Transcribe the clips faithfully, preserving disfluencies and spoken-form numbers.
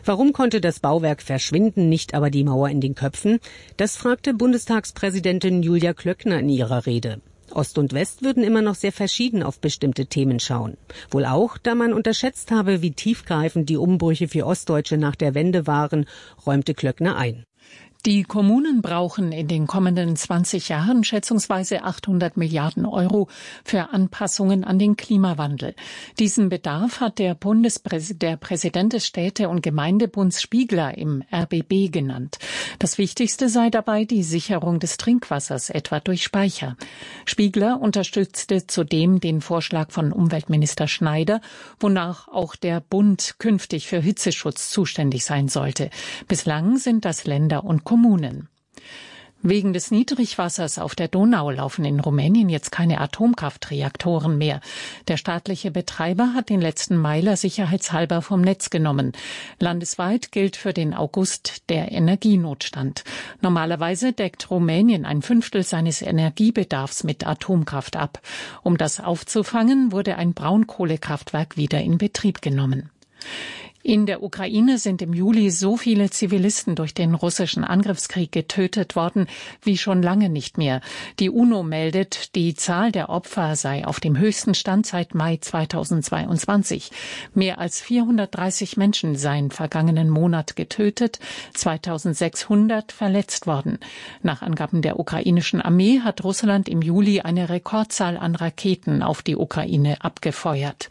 Warum konnte das Bauwerk verschwinden, nicht aber die Mauer in den Köpfen? Das fragte Bundestagspräsidentin Julia Klöckner in ihrer Rede. Ost und West würden immer noch sehr verschieden auf bestimmte Themen schauen. Wohl auch, da man unterschätzt habe, wie tiefgreifend die Umbrüche für Ostdeutsche nach der Wende waren, räumte Klöckner ein. Die Kommunen brauchen in den kommenden zwanzig Jahren schätzungsweise achthundert Milliarden Euro für Anpassungen an den Klimawandel. Diesen Bedarf hat der Bundespräsident, der Präsident des Städte- und Gemeindebunds Spiegler im R B B genannt. Das Wichtigste sei dabei die Sicherung des Trinkwassers, etwa durch Speicher. Spiegler unterstützte zudem den Vorschlag von Umweltminister Schneider, wonach auch der Bund künftig für Hitzeschutz zuständig sein sollte. Bislang sind das Länder und Kommunen. Wegen des Niedrigwassers auf der Donau laufen in Rumänien jetzt keine Atomkraftreaktoren mehr. Der staatliche Betreiber hat den letzten Meiler sicherheitshalber vom Netz genommen. Landesweit gilt für den August der Energienotstand. Normalerweise deckt Rumänien ein Fünftel seines Energiebedarfs mit Atomkraft ab. Um das aufzufangen, wurde ein Braunkohlekraftwerk wieder in Betrieb genommen. In der Ukraine sind im Juli so viele Zivilisten durch den russischen Angriffskrieg getötet worden wie schon lange nicht mehr. Die UNO meldet, die Zahl der Opfer sei auf dem höchsten Stand seit Mai zweitausendzweiundzwanzig. Mehr als vierhundertdreißig Menschen seien vergangenen Monat getötet, zweitausendsechshundert verletzt worden. Nach Angaben der ukrainischen Armee hat Russland im Juli eine Rekordzahl an Raketen auf die Ukraine abgefeuert.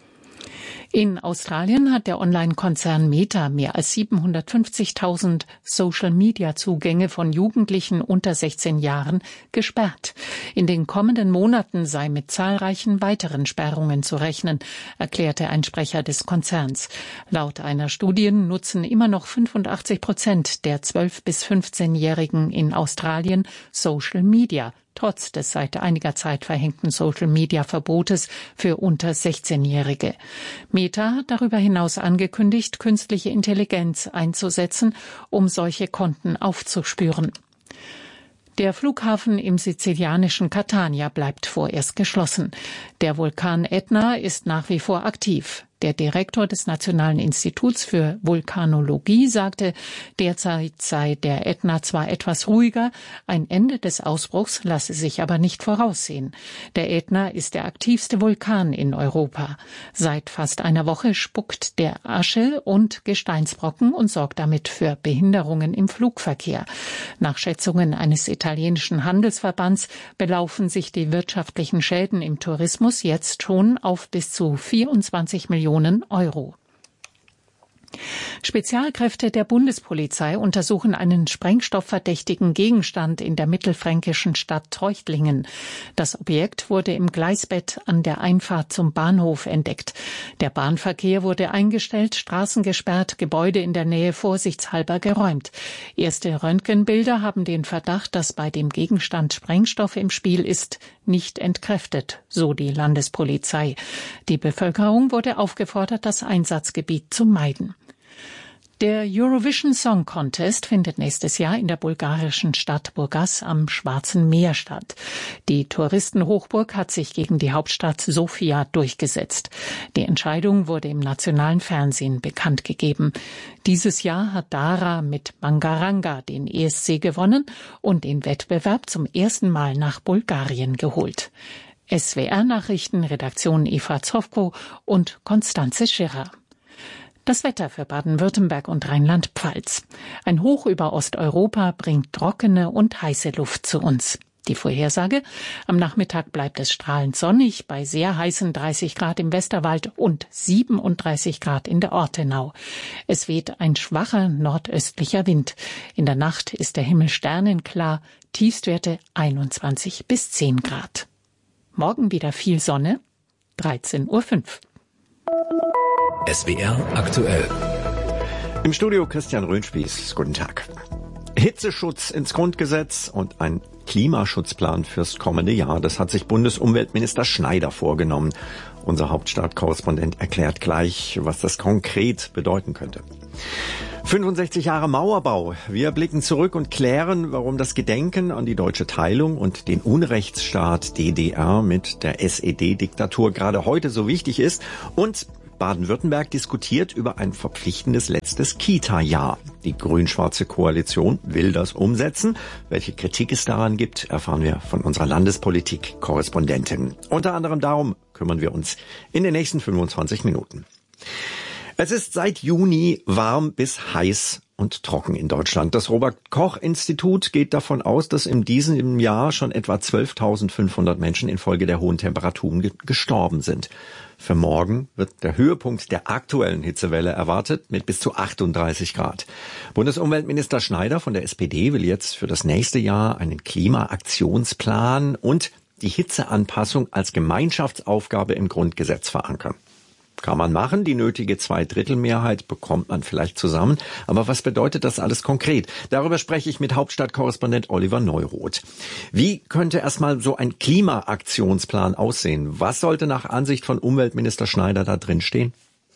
In Australien hat der Online-Konzern Meta mehr als siebenhundertfünfzigtausend Social-Media-Zugänge von Jugendlichen unter sechzehn Jahren gesperrt. In den kommenden Monaten sei mit zahlreichen weiteren Sperrungen zu rechnen, erklärte ein Sprecher des Konzerns. Laut einer Studie nutzen immer noch fünfundachtzig Prozent der zwölf- bis fünfzehnjährigen in Australien Social Media, trotz des seit einiger Zeit verhängten Social-Media-Verbotes für unter sechzehnjährige. Meta hat darüber hinaus angekündigt, künstliche Intelligenz einzusetzen, um solche Konten aufzuspüren. Der Flughafen im sizilianischen Catania bleibt vorerst geschlossen. Der Vulkan Ätna ist nach wie vor aktiv. Der Direktor des Nationalen Instituts für Vulkanologie sagte, derzeit sei der Ätna zwar etwas ruhiger, ein Ende des Ausbruchs lasse sich aber nicht voraussehen. Der Ätna ist der aktivste Vulkan in Europa. Seit fast einer Woche spuckt der Asche und Gesteinsbrocken und sorgt damit für Behinderungen im Flugverkehr. Nach Schätzungen eines italienischen Handelsverbands belaufen sich die wirtschaftlichen Schäden im Tourismus jetzt schon auf bis zu vierundzwanzig Millionen Euro. Spezialkräfte der Bundespolizei untersuchen einen sprengstoffverdächtigen Gegenstand in der mittelfränkischen Stadt Treuchtlingen. Das Objekt wurde im Gleisbett an der Einfahrt zum Bahnhof entdeckt. Der Bahnverkehr wurde eingestellt, Straßen gesperrt, Gebäude in der Nähe vorsichtshalber geräumt. Erste Röntgenbilder haben den Verdacht, dass bei dem Gegenstand Sprengstoff im Spiel ist, nicht entkräftet, so die Landespolizei. Die Bevölkerung wurde aufgefordert, das Einsatzgebiet zu meiden. Der Eurovision Song Contest findet nächstes Jahr in der bulgarischen Stadt Burgas am Schwarzen Meer statt. Die Touristenhochburg hat sich gegen die Hauptstadt Sofia durchgesetzt. Die Entscheidung wurde im nationalen Fernsehen bekannt gegeben. Dieses Jahr hat Dara mit Bangaranga den E S C gewonnen und den Wettbewerb zum ersten Mal nach Bulgarien geholt. S W R-Nachrichten, Redaktion Eva Zofko und Konstanze Schirrer. Das Wetter für Baden-Württemberg und Rheinland-Pfalz. Ein Hoch über Osteuropa bringt trockene und heiße Luft zu uns. Die Vorhersage: Am Nachmittag bleibt es strahlend sonnig bei sehr heißen dreißig Grad im Westerwald und siebenunddreißig Grad in der Ortenau. Es weht ein schwacher nordöstlicher Wind. In der Nacht ist der Himmel sternenklar, Tiefstwerte einundzwanzig bis zehn Grad. Morgen wieder viel Sonne, dreizehn Uhr fünf. S W R aktuell. Im Studio Christian Röhnspieß. Guten Tag. Hitzeschutz ins Grundgesetz und ein Klimaschutzplan fürs kommende Jahr. Das hat sich Bundesumweltminister Schneider vorgenommen. Unser Hauptstadtkorrespondent erklärt gleich, was das konkret bedeuten könnte. fünfundsechzig Jahre Mauerbau. Wir blicken zurück und klären, warum das Gedenken an die deutsche Teilung und den Unrechtsstaat D D R mit der S E D-Diktatur gerade heute so wichtig ist und Baden-Württemberg diskutiert über ein verpflichtendes letztes Kita-Jahr. Die grün-schwarze Koalition will das umsetzen. Welche Kritik es daran gibt, erfahren wir von unserer Landespolitik-Korrespondentin. Unter anderem darum kümmern wir uns in den nächsten fünfundzwanzig Minuten. Es ist seit Juni warm bis heiß und trocken in Deutschland. Das Robert-Koch-Institut geht davon aus, dass in diesem Jahr schon etwa zwölftausendfünfhundert Menschen infolge der hohen Temperaturen ge- gestorben sind. Für morgen wird der Höhepunkt der aktuellen Hitzewelle erwartet mit bis zu achtunddreißig Grad. Bundesumweltminister Schneider von der S P D will jetzt für das nächste Jahr einen Klimaaktionsplan und die Hitzeanpassung als Gemeinschaftsaufgabe im Grundgesetz verankern. Kann man machen, die nötige Zweidrittelmehrheit bekommt man vielleicht zusammen. Aber was bedeutet das alles konkret? Darüber spreche ich mit Hauptstadtkorrespondent Oliver Neuroth. Wie könnte erstmal so ein Klimaaktionsplan aussehen? Was sollte nach Ansicht von Umweltminister Schneider da drin stehen?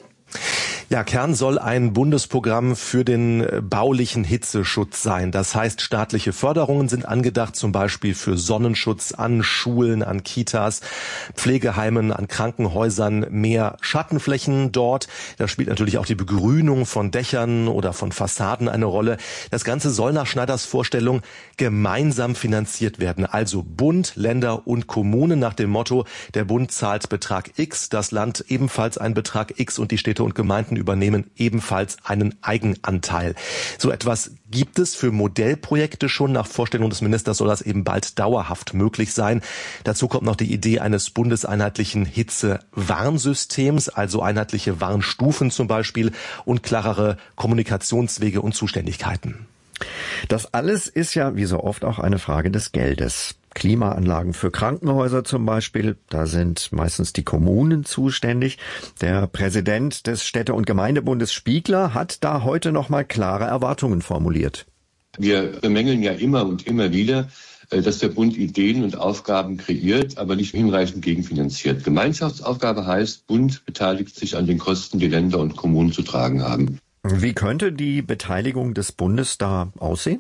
Ja, Kern soll ein Bundesprogramm für den baulichen Hitzeschutz sein. Das heißt, staatliche Förderungen sind angedacht, zum Beispiel für Sonnenschutz an Schulen, an Kitas, Pflegeheimen, an Krankenhäusern, mehr Schattenflächen dort. Da spielt natürlich auch die Begrünung von Dächern oder von Fassaden eine Rolle. Das Ganze soll nach Schneiders Vorstellung gemeinsam finanziert werden. Also Bund, Länder und Kommunen nach dem Motto, der Bund zahlt Betrag X, das Land ebenfalls einen Betrag X und die Städte und Gemeinden übernehmen ebenfalls einen Eigenanteil. So etwas gibt es für Modellprojekte schon. Nach Vorstellung des Ministers soll das eben bald dauerhaft möglich sein. Dazu kommt noch die Idee eines bundeseinheitlichen Hitzewarnsystems, also einheitliche Warnstufen zum Beispiel und klarere Kommunikationswege und Zuständigkeiten. Das alles ist ja wie so oft auch eine Frage des Geldes. Klimaanlagen für Krankenhäuser zum Beispiel, da sind meistens die Kommunen zuständig. Der Präsident des Städte- und Gemeindebundes Spiegler hat da heute noch mal klare Erwartungen formuliert. Wir bemängeln ja immer und immer wieder, dass der Bund Ideen und Aufgaben kreiert, aber nicht hinreichend gegenfinanziert. Gemeinschaftsaufgabe heißt, Bund beteiligt sich an den Kosten, die Länder und Kommunen zu tragen haben. Wie könnte die Beteiligung des Bundes da aussehen?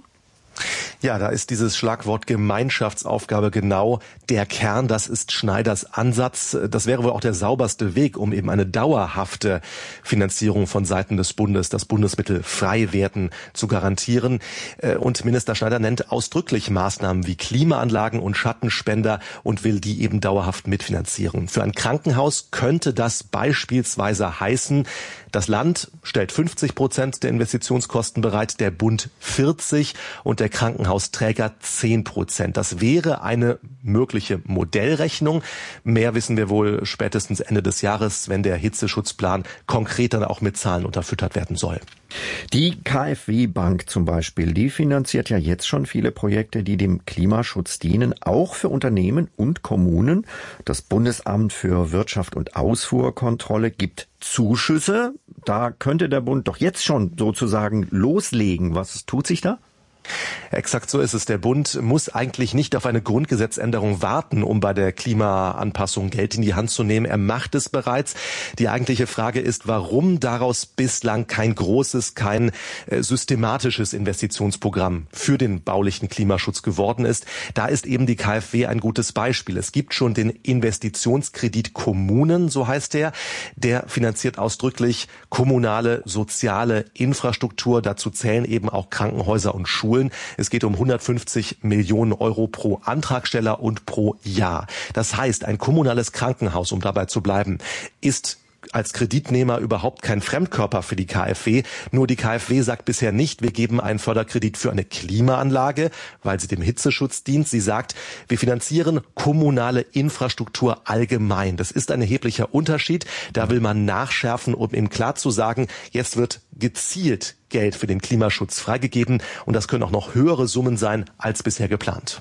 Ja, da ist dieses Schlagwort Gemeinschaftsaufgabe genau der Kern. Das ist Schneiders Ansatz. Das wäre wohl auch der sauberste Weg, um eben eine dauerhafte Finanzierung von Seiten des Bundes, das Bundesmittel frei werden, zu garantieren. Und Minister Schneider nennt ausdrücklich Maßnahmen wie Klimaanlagen und Schattenspender und will die eben dauerhaft mitfinanzieren. Für ein Krankenhaus könnte das beispielsweise heißen, das Land stellt fünfzig Prozent der Investitionskosten bereit, der Bund vierzig und der Krankenhausträger zehn Prozent. Das wäre eine mögliche Modellrechnung. Mehr wissen wir wohl spätestens Ende des Jahres, wenn der Hitzeschutzplan konkret dann auch mit Zahlen unterfüttert werden soll. Die KfW-Bank zum Beispiel, die finanziert ja jetzt schon viele Projekte, die dem Klimaschutz dienen, auch für Unternehmen und Kommunen. Das Bundesamt für Wirtschaft und Ausfuhrkontrolle gibt Zuschüsse. Da könnte der Bund doch jetzt schon sozusagen loslegen. Was tut sich da? Exakt so ist es. Der Bund muss eigentlich nicht auf eine Grundgesetzänderung warten, um bei der Klimaanpassung Geld in die Hand zu nehmen. Er macht es bereits. Die eigentliche Frage ist, warum daraus bislang kein großes, kein äh, systematisches Investitionsprogramm für den baulichen Klimaschutz geworden ist. Da ist eben die KfW ein gutes Beispiel. Es gibt schon den Investitionskredit Kommunen, so heißt der. Der finanziert ausdrücklich kommunale, soziale Infrastruktur. Dazu zählen eben auch Krankenhäuser und Schulen. Es geht um hundertfünfzig Millionen Euro pro Antragsteller und pro Jahr. Das heißt, ein kommunales Krankenhaus, um dabei zu bleiben, ist als Kreditnehmer überhaupt kein Fremdkörper für die KfW. Nur die KfW sagt bisher nicht, wir geben einen Förderkredit für eine Klimaanlage, weil sie dem Hitzeschutz dient. Sie sagt, wir finanzieren kommunale Infrastruktur allgemein. Das ist ein erheblicher Unterschied. Da will man nachschärfen, um eben klar zu sagen, jetzt wird gezielt Geld für den Klimaschutz freigegeben und das können auch noch höhere Summen sein als bisher geplant.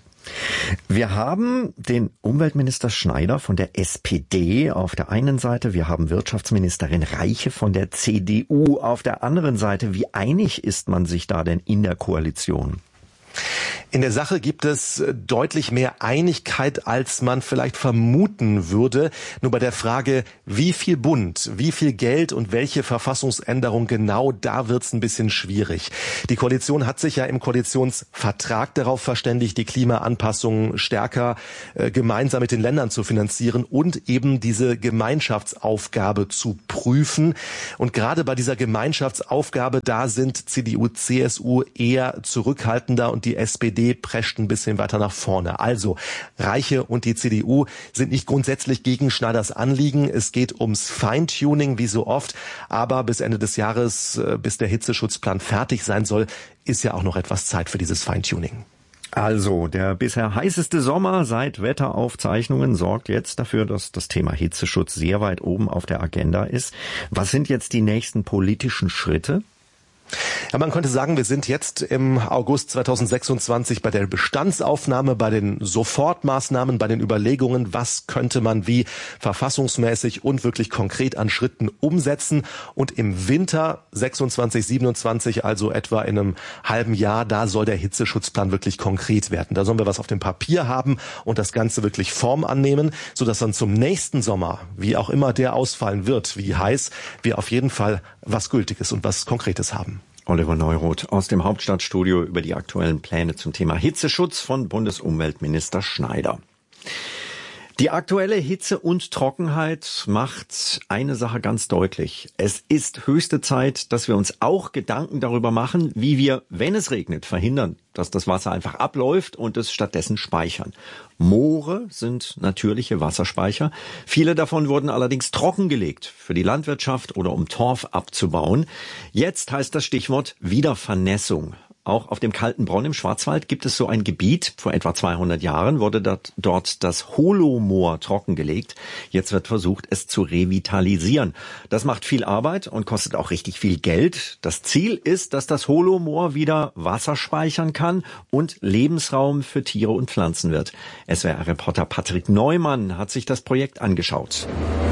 Wir haben den Umweltminister Schneider von der S P D auf der einen Seite, wir haben Wirtschaftsministerin Reiche von der C D U auf der anderen Seite. Wie einig ist man sich da denn in der Koalition? In der Sache gibt es deutlich mehr Einigkeit, als man vielleicht vermuten würde. Nur bei der Frage, wie viel Bund, wie viel Geld und welche Verfassungsänderung genau, da wird's ein bisschen schwierig. Die Koalition hat sich ja im Koalitionsvertrag darauf verständigt, die Klimaanpassungen stärker äh, gemeinsam mit den Ländern zu finanzieren und eben diese Gemeinschaftsaufgabe zu prüfen. Und gerade bei dieser Gemeinschaftsaufgabe, da sind C D U, C S U eher zurückhaltender und die S P D prescht ein bisschen weiter nach vorne. Also, Reiche und die C D U sind nicht grundsätzlich gegen Schneiders Anliegen. Es geht ums Feintuning, wie so oft. Aber bis Ende des Jahres, bis der Hitzeschutzplan fertig sein soll, ist ja auch noch etwas Zeit für dieses Feintuning. Also, der bisher heißeste Sommer seit Wetteraufzeichnungen sorgt jetzt dafür, dass das Thema Hitzeschutz sehr weit oben auf der Agenda ist. Was sind jetzt die nächsten politischen Schritte? Ja, man könnte sagen, wir sind jetzt im August zweitausendsechsundzwanzig bei der Bestandsaufnahme, bei den Sofortmaßnahmen, bei den Überlegungen, was könnte man wie verfassungsmäßig und wirklich konkret an Schritten umsetzen. Und im Winter sechsundzwanzig, siebenundzwanzig, also etwa in einem halben Jahr, da soll der Hitzeschutzplan wirklich konkret werden. Da sollen wir was auf dem Papier haben und das Ganze wirklich Form annehmen, sodass dann zum nächsten Sommer, wie auch immer der ausfallen wird, wie heiß, wir auf jeden Fall was Gültiges und was Konkretes haben. Oliver Neuroth aus dem Hauptstadtstudio über die aktuellen Pläne zum Thema Hitzeschutz von Bundesumweltminister Schneider. Die aktuelle Hitze und Trockenheit macht eine Sache ganz deutlich. Es ist höchste Zeit, dass wir uns auch Gedanken darüber machen, wie wir, wenn es regnet, verhindern, dass das Wasser einfach abläuft und es stattdessen speichern. Moore sind natürliche Wasserspeicher. Viele davon wurden allerdings trockengelegt für die Landwirtschaft oder um Torf abzubauen. Jetzt heißt das Stichwort Wiedervernässung. Auch auf dem Kaltenbronn im Schwarzwald gibt es so ein Gebiet. Vor etwa zweihundert Jahren wurde dort, dort das Holomoor trockengelegt. Jetzt wird versucht, es zu revitalisieren. Das macht viel Arbeit und kostet auch richtig viel Geld. Das Ziel ist, dass das Holomoor wieder Wasser speichern kann und Lebensraum für Tiere und Pflanzen wird. S W R-Reporter Patrick Neumann hat sich das Projekt angeschaut.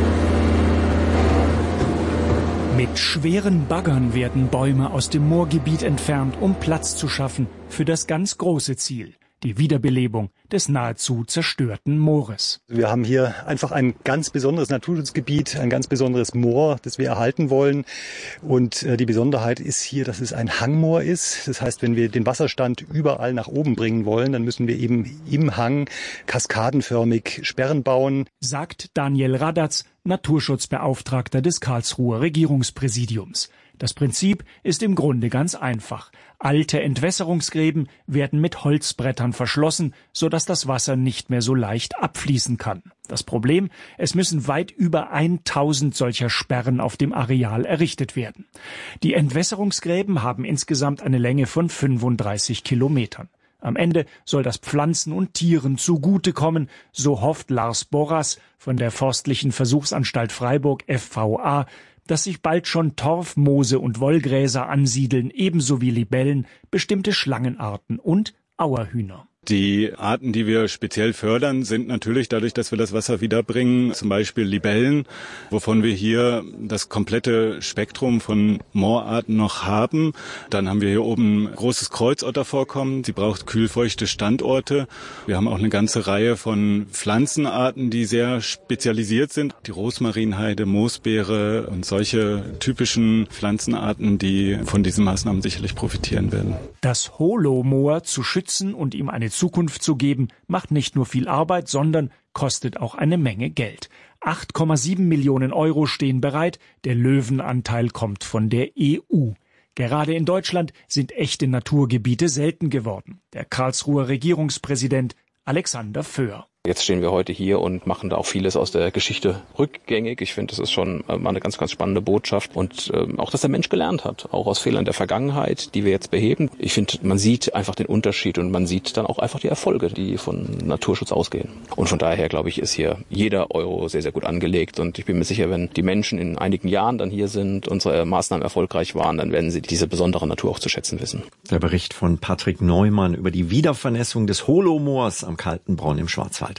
Mit schweren Baggern werden Bäume aus dem Moorgebiet entfernt, um Platz zu schaffen für das ganz große Ziel, die Wiederbelebung des nahezu zerstörten Moores. Wir haben hier einfach ein ganz besonderes Naturschutzgebiet, ein ganz besonderes Moor, das wir erhalten wollen. Und äh, die Besonderheit ist hier, dass es ein Hangmoor ist. Das heißt, wenn wir den Wasserstand überall nach oben bringen wollen, dann müssen wir eben im Hang kaskadenförmig Sperren bauen. Sagt Daniel Radatz, Naturschutzbeauftragter des Karlsruher Regierungspräsidiums. Das Prinzip ist im Grunde ganz einfach. Alte Entwässerungsgräben werden mit Holzbrettern verschlossen, sodass das Wasser nicht mehr so leicht abfließen kann. Das Problem, es müssen weit über tausend solcher Sperren auf dem Areal errichtet werden. Die Entwässerungsgräben haben insgesamt eine Länge von fünfunddreißig Kilometern. Am Ende soll das Pflanzen und Tieren zugutekommen, so hofft Lars Borras von der Forstlichen Versuchsanstalt Freiburg F V A, dass sich bald schon Torf, Moose und Wollgräser ansiedeln, ebenso wie Libellen, bestimmte Schlangenarten und Auerhühner. Die Arten, die wir speziell fördern, sind natürlich dadurch, dass wir das Wasser wiederbringen, zum Beispiel Libellen, wovon wir hier das komplette Spektrum von Moorarten noch haben. Dann haben wir hier oben ein großes Kreuzottervorkommen. Sie braucht kühlfeuchte Standorte. Wir haben auch eine ganze Reihe von Pflanzenarten, die sehr spezialisiert sind. Die Rosmarinheide, Moosbeere und solche typischen Pflanzenarten, die von diesen Maßnahmen sicherlich profitieren werden. Das Holomoor zu schützen und ihm eine Zukunft zu geben, macht nicht nur viel Arbeit, sondern kostet auch eine Menge Geld. acht Komma sieben Millionen Euro stehen bereit, der Löwenanteil kommt von der E U. Gerade in Deutschland sind echte Naturgebiete selten geworden. Der Karlsruher Regierungspräsident Alexander Föhr. Jetzt stehen wir heute hier und machen da auch vieles aus der Geschichte rückgängig. Ich finde, das ist schon mal eine ganz, ganz spannende Botschaft. Und ähm, auch, dass der Mensch gelernt hat, auch aus Fehlern der Vergangenheit, die wir jetzt beheben. Ich finde, man sieht einfach den Unterschied und man sieht dann auch einfach die Erfolge, die von Naturschutz ausgehen. Und von daher, glaube ich, ist hier jeder Euro sehr, sehr gut angelegt. Und ich bin mir sicher, wenn die Menschen in einigen Jahren dann hier sind, unsere Maßnahmen erfolgreich waren, dann werden sie diese besondere Natur auch zu schätzen wissen. Der Bericht von Patrick Neumann über die Wiedervernässung des Holomoors am Kaltenbronn im Schwarzwald.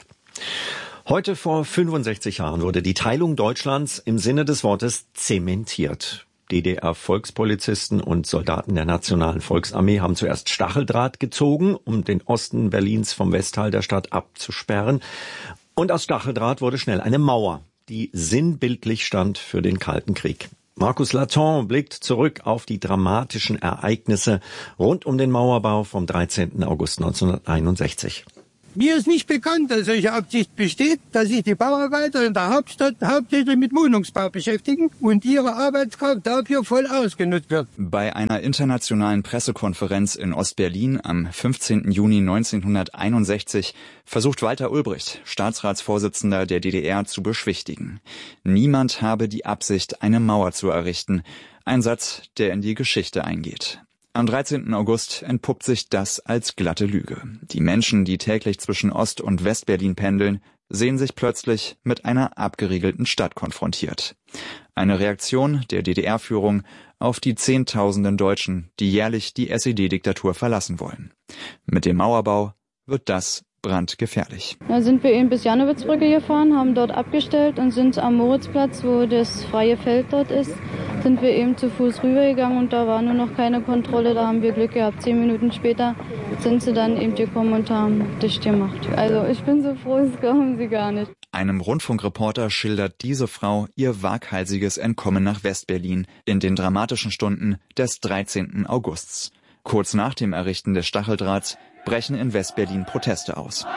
Heute vor fünfundsechzig Jahren wurde die Teilung Deutschlands im Sinne des Wortes zementiert. D D R-Volkspolizisten und Soldaten der Nationalen Volksarmee haben zuerst Stacheldraht gezogen, um den Osten Berlins vom Westteil der Stadt abzusperren. Und aus Stacheldraht wurde schnell eine Mauer, die sinnbildlich stand für den Kalten Krieg. Markus Laton blickt zurück auf die dramatischen Ereignisse rund um den Mauerbau vom dreizehnten August neunzehnhunderteinundsechzig. Mir ist nicht bekannt, dass solche Absicht besteht, dass sich die Bauarbeiter in der Hauptstadt hauptsächlich mit Wohnungsbau beschäftigen und ihre Arbeitskraft dafür voll ausgenutzt wird. Bei einer internationalen Pressekonferenz in Ostberlin am fünfzehnten Juni neunzehnhunderteinundsechzig versucht Walter Ulbricht, Staatsratsvorsitzender der D D R, zu beschwichtigen. Niemand habe die Absicht, eine Mauer zu errichten. Ein Satz, der in die Geschichte eingeht. Am dreizehnten August entpuppt sich das als glatte Lüge. Die Menschen, die täglich zwischen Ost- und Westberlin pendeln, sehen sich plötzlich mit einer abgeriegelten Stadt konfrontiert. Eine Reaktion der D D R-Führung auf die Zehntausenden Deutschen, die jährlich die S E D-Diktatur verlassen wollen. Mit dem Mauerbau wird das brandgefährlich. Da sind wir eben bis Jannowitzbrücke gefahren, haben dort abgestellt und sind am Moritzplatz, wo das freie Feld dort ist, sind wir eben zu Fuß rübergegangen und da war nur noch keine Kontrolle, da haben wir Glück gehabt. Zehn Minuten später sind sie dann eben gekommen und haben dicht gemacht. Also ich bin so froh, das glauben Sie gar nicht. Einem Rundfunkreporter schildert diese Frau ihr waghalsiges Entkommen nach Westberlin in den dramatischen Stunden des dreizehnten Augusts. Kurz nach dem Errichten des Stacheldrahts brechen in Westberlin Proteste aus.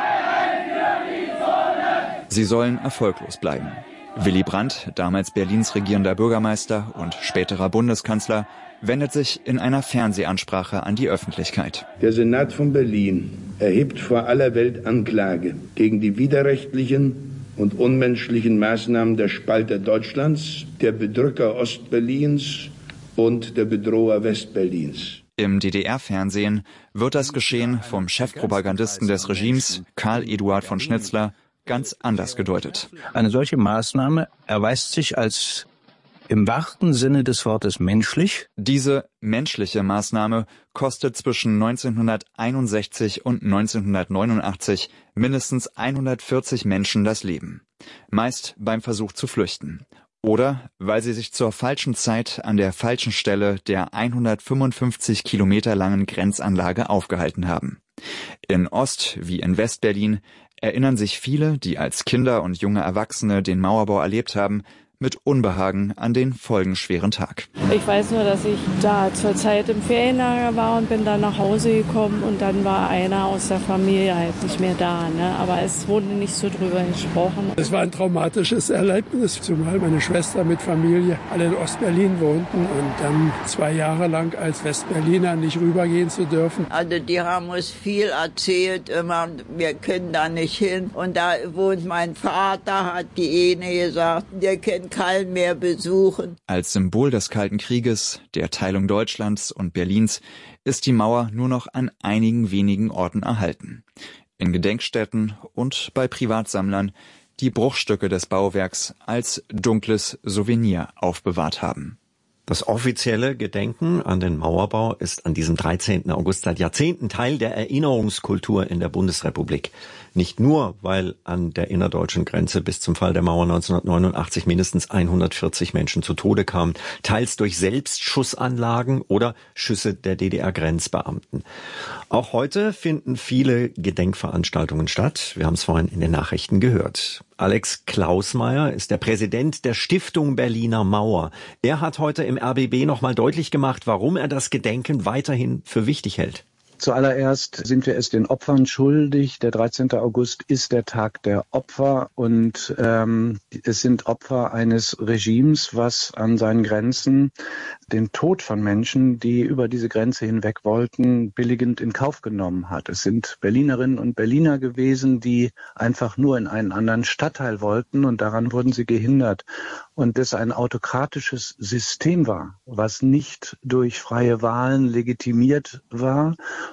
Sie sollen erfolglos bleiben. Willy Brandt, damals Berlins regierender Bürgermeister und späterer Bundeskanzler, wendet sich in einer Fernsehansprache an die Öffentlichkeit. Der Senat von Berlin erhebt vor aller Welt Anklage gegen die widerrechtlichen und unmenschlichen Maßnahmen der Spalter Deutschlands, der Bedrücker Ostberlins und der Bedroher Westberlins. Im D D R-Fernsehen wird das Geschehen vom Chefpropagandisten des Regimes, Karl Eduard von Schnitzler, ganz anders gedeutet. Eine solche Maßnahme erweist sich als im wahrsten Sinne des Wortes menschlich. Diese menschliche Maßnahme kostet zwischen neunzehnhunderteinundsechzig und neunzehnhundertneunundachtzig mindestens hundertvierzig Menschen das Leben. Meist beim Versuch zu flüchten. Oder weil sie sich zur falschen Zeit an der falschen Stelle der hundertfünfundfünfzig Kilometer langen Grenzanlage aufgehalten haben. In Ost- wie in Westberlin erinnern sich viele, die als Kinder und junge Erwachsene den Mauerbau erlebt haben, mit Unbehagen an den folgenschweren Tag. Ich weiß nur, dass ich da zur Zeit im Ferienlager war und bin dann nach Hause gekommen und dann war einer aus der Familie halt nicht mehr da. Ne? Aber es wurde nicht so drüber gesprochen. Es war ein traumatisches Erlebnis, zumal meine Schwester mit Familie alle in Ostberlin wohnten und dann zwei Jahre lang als Westberliner nicht rübergehen zu dürfen. Also die haben uns viel erzählt, immer, wir können da nicht hin. Und da wohnt mein Vater, hat die eine gesagt, der kennt keinen mehr besuchen. Als Symbol des Kalten Krieges, der Teilung Deutschlands und Berlins, ist die Mauer nur noch an einigen wenigen Orten erhalten. In Gedenkstätten und bei Privatsammlern, die Bruchstücke des Bauwerks als dunkles Souvenir aufbewahrt haben. Das offizielle Gedenken an den Mauerbau ist an diesem dreizehnten August seit Jahrzehnten Teil der Erinnerungskultur in der Bundesrepublik. Nicht nur, weil an der innerdeutschen Grenze bis zum Fall der Mauer neunzehnhundertneunundachtzig mindestens hundertvierzig Menschen zu Tode kamen, teils durch Selbstschussanlagen oder Schüsse der D D R-Grenzbeamten. Auch heute finden viele Gedenkveranstaltungen statt. Wir haben es vorhin in den Nachrichten gehört. Alex Klausmeier ist der Präsident der Stiftung Berliner Mauer. Er hat heute im R B B nochmal deutlich gemacht, warum er das Gedenken weiterhin für wichtig hält. Zuallererst sind wir es den Opfern schuldig. Der dreizehnte August ist der Tag der Opfer und ähm, es sind Opfer eines Regimes, was an seinen Grenzen den Tod von Menschen, die über diese Grenze hinweg wollten, billigend in Kauf genommen hat. Es sind Berlinerinnen und Berliner gewesen, die einfach nur in einen anderen Stadtteil wollten und daran wurden sie gehindert. Und das ein autokratisches System war, was nicht durch freie Wahlen legitimiert war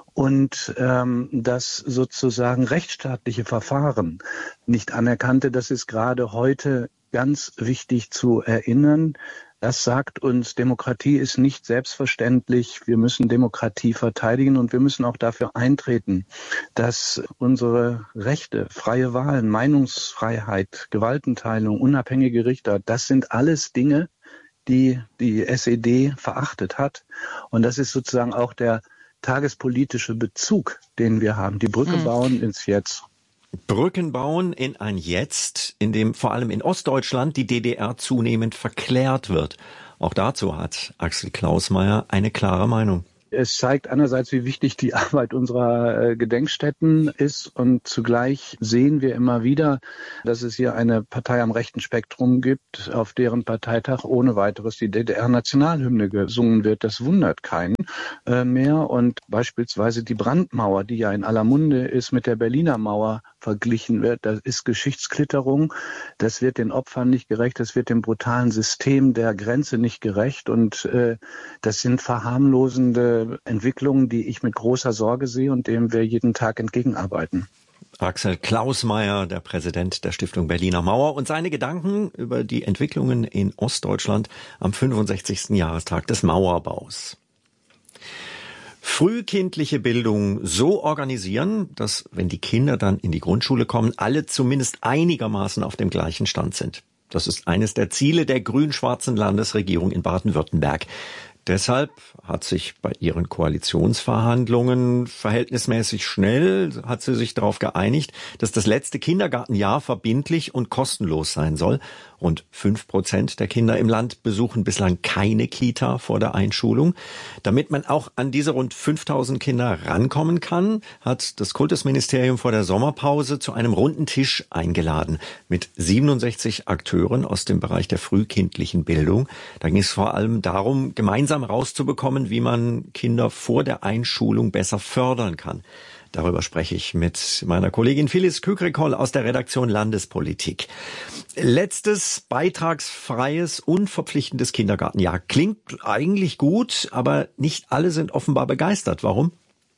und ähm, das sozusagen rechtsstaatliche Verfahren nicht anerkannte. Das ist gerade heute ganz wichtig zu erinnern. Das sagt uns, Demokratie ist nicht selbstverständlich. Wir müssen Demokratie verteidigen und wir müssen auch dafür eintreten, dass unsere Rechte, freie Wahlen, Meinungsfreiheit, Gewaltenteilung, unabhängige Richter, das sind alles Dinge, die die S E D verachtet hat. Und das ist sozusagen auch der tagespolitische Bezug, den wir haben. Die Brücke mhm. bauen ins Jetzt. Brücken bauen in ein Jetzt, in dem vor allem in Ostdeutschland die D D R zunehmend verklärt wird. Auch dazu hat Axel Klausmeier eine klare Meinung. Es zeigt einerseits, wie wichtig die Arbeit unserer äh, Gedenkstätten ist, und zugleich sehen wir immer wieder, dass es hier eine Partei am rechten Spektrum gibt, auf deren Parteitag ohne weiteres die D D R-Nationalhymne gesungen wird. Das wundert keinen äh, mehr. Und beispielsweise die Brandmauer, die ja in aller Munde ist, mit der Berliner Mauer verglichen wird, das ist Geschichtsklitterung. Das wird den Opfern nicht gerecht, das wird dem brutalen System der Grenze nicht gerecht. Und äh, das sind verharmlosende Entwicklungen, die ich mit großer Sorge sehe und dem wir jeden Tag entgegenarbeiten. Axel Klausmeier, der Präsident der Stiftung Berliner Mauer, und seine Gedanken über die Entwicklungen in Ostdeutschland am fünfundsechzigsten Jahrestag des Mauerbaus. Frühkindliche Bildung so organisieren, dass, wenn die Kinder dann in die Grundschule kommen, alle zumindest einigermaßen auf dem gleichen Stand sind. Das ist eines der Ziele der grün-schwarzen Landesregierung in Baden-Württemberg. Deshalb hat sich bei ihren Koalitionsverhandlungen verhältnismäßig schnell, hat sie sich darauf geeinigt, dass das letzte Kindergartenjahr verbindlich und kostenlos sein soll. Rund fünf Prozent der Kinder im Land besuchen bislang keine Kita vor der Einschulung. Damit man auch an diese rund fünftausend Kinder rankommen kann, hat das Kultusministerium vor der Sommerpause zu einem runden Tisch eingeladen mit siebenundsechzig Akteuren aus dem Bereich der frühkindlichen Bildung. Da ging es vor allem darum, gemeinsam rauszubekommen, wie man Kinder vor der Einschulung besser fördern kann. Darüber spreche ich mit meiner Kollegin Phyllis Kükrikoll aus der Redaktion Landespolitik. Letztes beitragsfreies, unverpflichtendes Kindergartenjahr. Klingt eigentlich gut, aber nicht alle sind offenbar begeistert. Warum?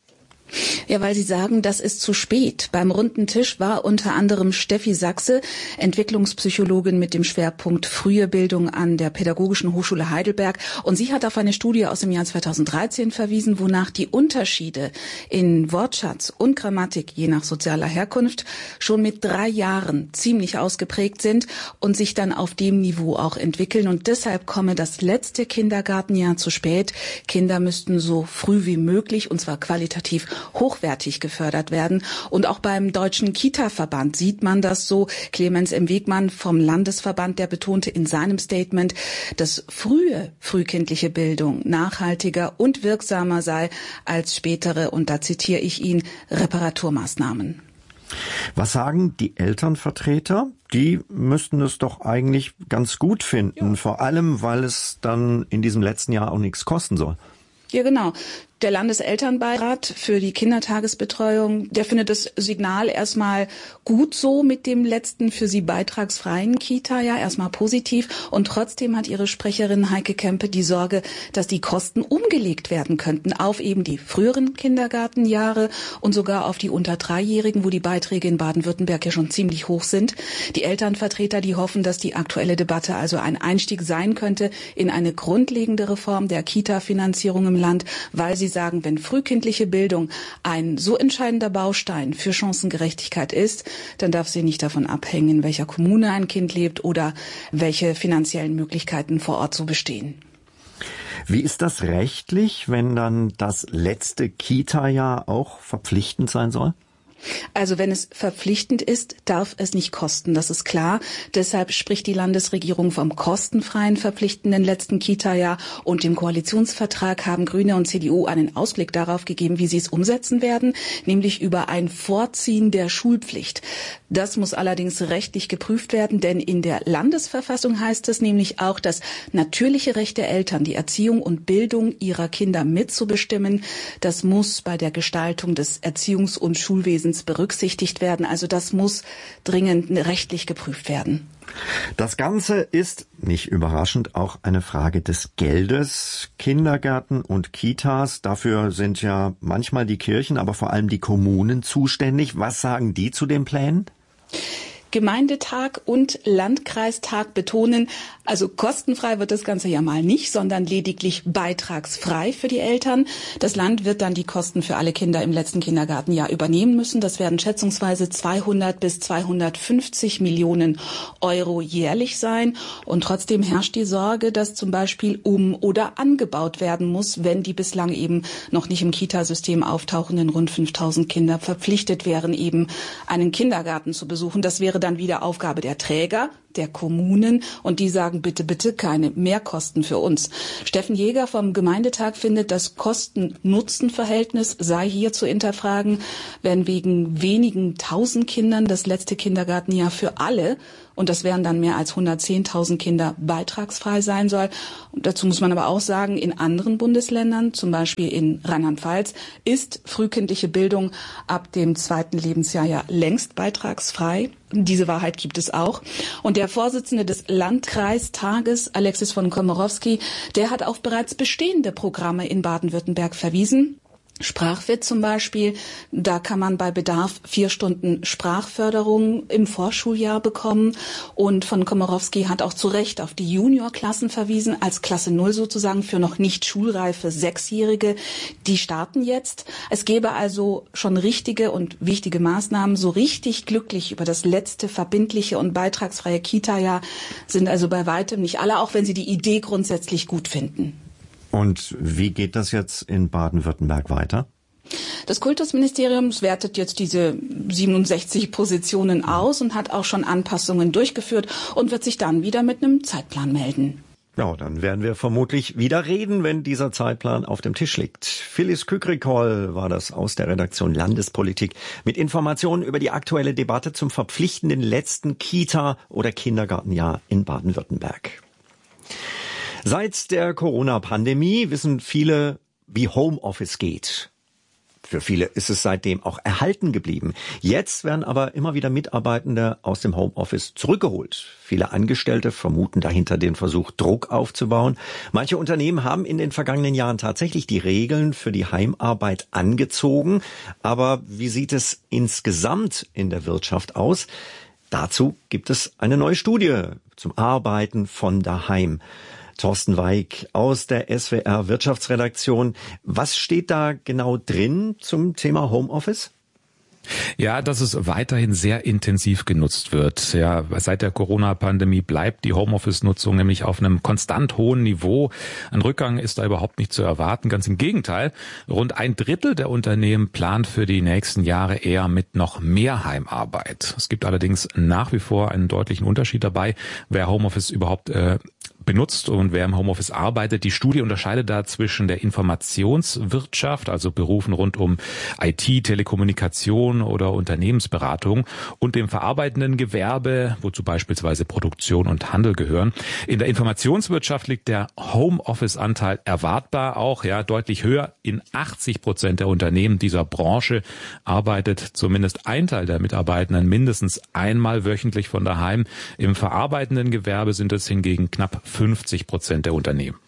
Ja, weil Sie sagen, das ist zu spät. Beim runden Tisch war unter anderem Steffi Sachse, Entwicklungspsychologin mit dem Schwerpunkt Frühe Bildung an der Pädagogischen Hochschule Heidelberg. Und sie hat auf eine Studie aus dem Jahr zweitausenddreizehn verwiesen, wonach die Unterschiede in Wortschatz und Grammatik je nach sozialer Herkunft schon mit drei Jahren ziemlich ausgeprägt sind und sich dann auf dem Niveau auch entwickeln. Und deshalb komme das letzte Kindergartenjahr zu spät. Kinder müssten so früh wie möglich, und zwar qualitativ hochwertig gefördert werden. Und auch beim Deutschen Kita-Verband sieht man das so. Clemens M. Wegmann vom Landesverband, der betonte in seinem Statement, dass frühe frühkindliche Bildung nachhaltiger und wirksamer sei als spätere, und da zitiere ich ihn, Reparaturmaßnahmen. Was sagen die Elternvertreter? Die müssten es doch eigentlich ganz gut finden, ja. Vor allem, weil es dann in diesem letzten Jahr auch nichts kosten soll. Ja, genau. Der Landeselternbeirat für die Kindertagesbetreuung, der findet das Signal erstmal gut so mit dem letzten für sie beitragsfreien Kita, ja, erstmal positiv. Und trotzdem hat ihre Sprecherin Heike Kempe die Sorge, dass die Kosten umgelegt werden könnten auf eben die früheren Kindergartenjahre und sogar auf die unter Dreijährigen, wo die Beiträge in Baden-Württemberg ja schon ziemlich hoch sind. Die Elternvertreter, die hoffen, dass die aktuelle Debatte also ein Einstieg sein könnte in eine grundlegende Reform der Kita-Finanzierung im Land, weil sie sagen, wenn frühkindliche Bildung ein so entscheidender Baustein für Chancengerechtigkeit ist, dann darf sie nicht davon abhängen, in welcher Kommune ein Kind lebt oder welche finanziellen Möglichkeiten vor Ort so bestehen. Wie ist das rechtlich, wenn dann das letzte Kita-Jahr auch verpflichtend sein soll? Also wenn es verpflichtend ist, darf es nicht kosten, das ist klar. Deshalb spricht die Landesregierung vom kostenfreien verpflichtenden letzten Kita-Jahr, und im Koalitionsvertrag haben Grüne und C D U einen Ausblick darauf gegeben, wie sie es umsetzen werden, nämlich über ein Vorziehen der Schulpflicht. Das muss allerdings rechtlich geprüft werden, denn in der Landesverfassung heißt es nämlich auch, das natürliche Recht der Eltern, die Erziehung und Bildung ihrer Kinder mitzubestimmen, das muss bei der Gestaltung des Erziehungs- und Schulwesens berücksichtigt werden. Also das muss dringend rechtlich geprüft werden. Das Ganze ist, nicht überraschend, auch eine Frage des Geldes. Kindergärten und Kitas, dafür sind ja manchmal die Kirchen, aber vor allem die Kommunen zuständig. Was sagen die zu den Plänen? Gemeindetag und Landkreistag betonen, also kostenfrei wird das Ganze ja mal nicht, sondern lediglich beitragsfrei für die Eltern. Das Land wird dann die Kosten für alle Kinder im letzten Kindergartenjahr übernehmen müssen. Das werden schätzungsweise zweihundert bis zweihundertfünfzig Millionen Euro jährlich sein. Und trotzdem herrscht die Sorge, dass zum Beispiel um- oder angebaut werden muss, wenn die bislang eben noch nicht im Kitasystem auftauchenden rund fünftausend Kinder verpflichtet wären, eben einen Kindergarten zu besuchen. Das wäre dann wieder Aufgabe der Träger, der Kommunen, und die sagen, bitte, bitte keine Mehrkosten für uns. Steffen Jäger vom Gemeindetag findet, das Kosten-Nutzen-Verhältnis sei hier zu hinterfragen, wenn wegen wenigen tausend Kindern das letzte Kindergartenjahr für alle, und das wären dann mehr als hundertzehntausend Kinder, beitragsfrei sein soll. Und dazu muss man aber auch sagen, in anderen Bundesländern, zum Beispiel in Rheinland-Pfalz, ist frühkindliche Bildung ab dem zweiten Lebensjahr ja längst beitragsfrei. Diese Wahrheit gibt es auch. Und der Vorsitzende des Landkreistages, Alexis von Komorowski, der hat auf bereits bestehende Programme in Baden-Württemberg verwiesen. Sprachwert zum Beispiel, da kann man bei Bedarf vier Stunden Sprachförderung im Vorschuljahr bekommen. Und von Komorowski hat auch zu Recht auf die Juniorklassen verwiesen, als Klasse Null sozusagen für noch nicht schulreife Sechsjährige. Die starten jetzt. Es gäbe also schon richtige und wichtige Maßnahmen. So richtig glücklich über das letzte verbindliche und beitragsfreie Kita-Jahr sind also bei weitem nicht alle, auch wenn sie die Idee grundsätzlich gut finden. Und wie geht das jetzt in Baden-Württemberg weiter? Das Kultusministerium wertet jetzt diese siebenundsechzig Positionen aus und hat auch schon Anpassungen durchgeführt und wird sich dann wieder mit einem Zeitplan melden. Ja, dann werden wir vermutlich wieder reden, wenn dieser Zeitplan auf dem Tisch liegt. Phyllis Kükrikol war das aus der Redaktion Landespolitik mit Informationen über die aktuelle Debatte zum verpflichtenden letzten Kita- oder Kindergartenjahr in Baden-Württemberg. Seit der Corona-Pandemie wissen viele, wie Homeoffice geht. Für viele ist es seitdem auch erhalten geblieben. Jetzt werden aber immer wieder Mitarbeitende aus dem Homeoffice zurückgeholt. Viele Angestellte vermuten dahinter den Versuch, Druck aufzubauen. Manche Unternehmen haben in den vergangenen Jahren tatsächlich die Regeln für die Heimarbeit angezogen. Aber wie sieht es insgesamt in der Wirtschaft aus? Dazu gibt es eine neue Studie zum Arbeiten von daheim. Thorsten Weig aus der S W R Wirtschaftsredaktion. Was steht da genau drin zum Thema Homeoffice? Ja, dass es weiterhin sehr intensiv genutzt wird. Ja, seit der Corona-Pandemie bleibt die Homeoffice-Nutzung nämlich auf einem konstant hohen Niveau. Ein Rückgang ist da überhaupt nicht zu erwarten. Ganz im Gegenteil. Rund ein Drittel der Unternehmen plant für die nächsten Jahre eher mit noch mehr Heimarbeit. Es gibt allerdings nach wie vor einen deutlichen Unterschied dabei, wer Homeoffice überhaupt äh, benutzt und wer im Homeoffice arbeitet. Die Studie unterscheidet da zwischen der Informationswirtschaft, also Berufen rund um I T, Telekommunikation oder Unternehmensberatung, und dem verarbeitenden Gewerbe, wozu beispielsweise Produktion und Handel gehören. In der Informationswirtschaft liegt der Homeoffice-Anteil erwartbar auch ja deutlich höher. In achtzig Prozent der Unternehmen dieser Branche arbeitet zumindest ein Teil der Mitarbeitenden mindestens einmal wöchentlich von daheim. Im verarbeitenden Gewerbe sind es hingegen knapp fünfzig Prozent der Unternehmen.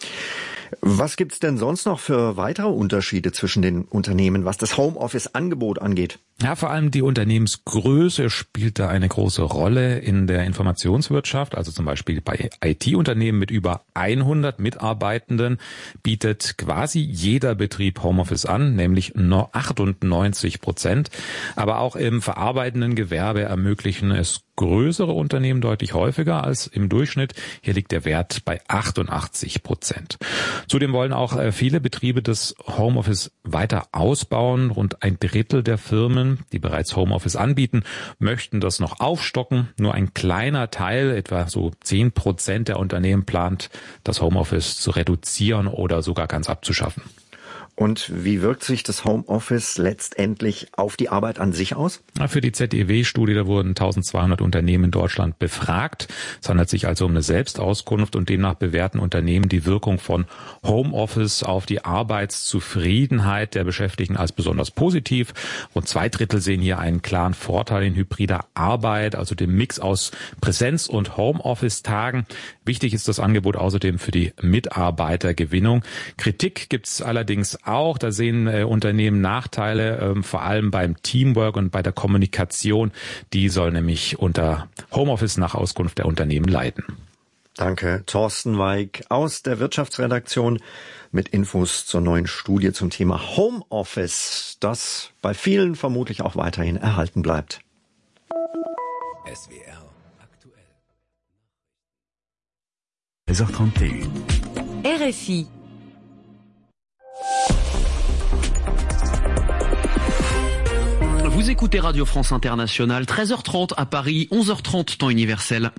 Was gibt's denn sonst noch für weitere Unterschiede zwischen den Unternehmen, was das Homeoffice-Angebot angeht? Ja, vor allem die Unternehmensgröße spielt da eine große Rolle in der Informationswirtschaft. Also zum Beispiel bei I T-Unternehmen mit über hundert Mitarbeitenden bietet quasi jeder Betrieb Homeoffice an, nämlich nur achtundneunzig Prozent. Aber auch im verarbeitenden Gewerbe ermöglichen es größere Unternehmen deutlich häufiger als im Durchschnitt. Hier liegt der Wert bei achtundachtzig Prozent. Zudem wollen auch viele Betriebe das Homeoffice weiter ausbauen. Rund ein Drittel der Firmen, die bereits Homeoffice anbieten, möchten das noch aufstocken. Nur ein kleiner Teil, etwa so zehn Prozent der Unternehmen, plant, das Homeoffice zu reduzieren oder sogar ganz abzuschaffen. Und wie wirkt sich das Homeoffice letztendlich auf die Arbeit an sich aus? Für die Z E W-Studie, da wurden eintausendzweihundert Unternehmen in Deutschland befragt. Es handelt sich also um eine Selbstauskunft und demnach bewerten Unternehmen die Wirkung von Homeoffice auf die Arbeitszufriedenheit der Beschäftigten als besonders positiv. Rund zwei Drittel sehen hier einen klaren Vorteil in hybrider Arbeit, also dem Mix aus Präsenz- und Homeoffice-Tagen. Wichtig ist das Angebot außerdem für die Mitarbeitergewinnung. Kritik gibt es allerdings auch. Da sehen äh, Unternehmen Nachteile, äh, vor allem beim Teamwork und bei der Kommunikation. Die soll nämlich unter Homeoffice nach Auskunft der Unternehmen leiden. Danke, Thorsten Weig aus der Wirtschaftsredaktion mit Infos zur neuen Studie zum Thema Homeoffice, das bei vielen vermutlich auch weiterhin erhalten bleibt. S W R aktuell. seize heures trente-et-un. R F I. Vous écoutez Radio France Internationale, treize heures trente à Paris, onze heures trente temps universel.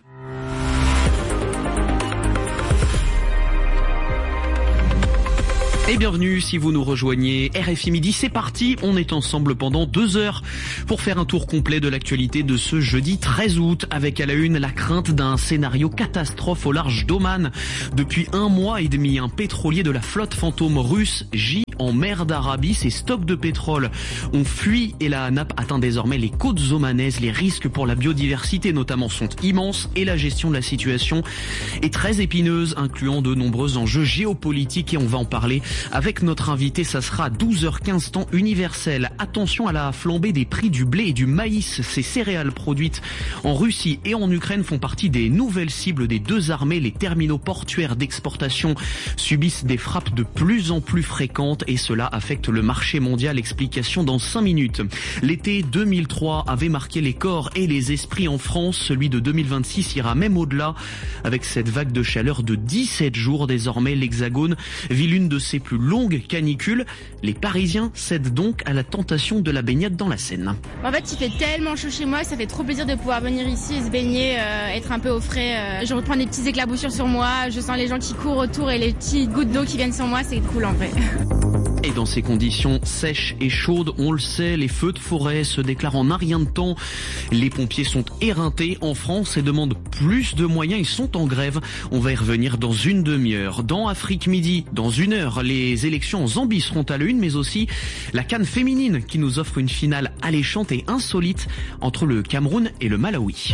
Et bienvenue si vous nous rejoignez. R F I Midi, c'est parti. On est ensemble pendant deux heures pour faire un tour complet de l'actualité de ce jeudi treize août, avec à la une la crainte d'un scénario catastrophe au large d'Oman. Depuis un mois et demi, un pétrolier de la flotte fantôme russe gît en mer d'Arabie. Ses stocks de pétrole ont fui et la nappe atteint désormais les côtes omanaises. Les risques pour la biodiversité notamment sont immenses et la gestion de la situation est très épineuse, incluant de nombreux enjeux géopolitiques, et on va en parler avec notre invité. Ça sera à douze heures quinze temps universel. Attention à la flambée des prix du blé et du maïs. Ces céréales produites en Russie et en Ukraine font partie des nouvelles cibles des deux armées. Les terminaux portuaires d'exportation subissent des frappes de plus en plus fréquentes et cela affecte le marché mondial. Explication dans cinq minutes. L'été deux mille trois avait marqué les corps et les esprits en France. Celui de deux mille vingt-six ira même au-delà avec cette vague de chaleur de dix-sept jours. Désormais, l'Hexagone vit l'une de ses plus longues canicules. Les Parisiens cèdent donc à la tentation de la baignade dans la Seine. En fait, il fait tellement chaud chez moi que ça fait trop plaisir de pouvoir venir ici et se baigner, euh, être un peu au frais. Euh, je reprends des petites éclaboussures sur moi, je sens les gens qui courent autour et les petites gouttes d'eau qui viennent sur moi, c'est cool en vrai. Et dans ces conditions sèches et chaudes, on le sait, les feux de forêt se déclarent en un rien de temps. Les pompiers sont éreintés en France et demandent plus de moyens. Ils sont en grève. On va y revenir dans une demi-heure. Dans Afrique Midi, dans une heure, les élections en Zambie seront à l'une, mais aussi la CAN féminine qui nous offre une finale alléchante et insolite entre le Cameroun et le Malawi.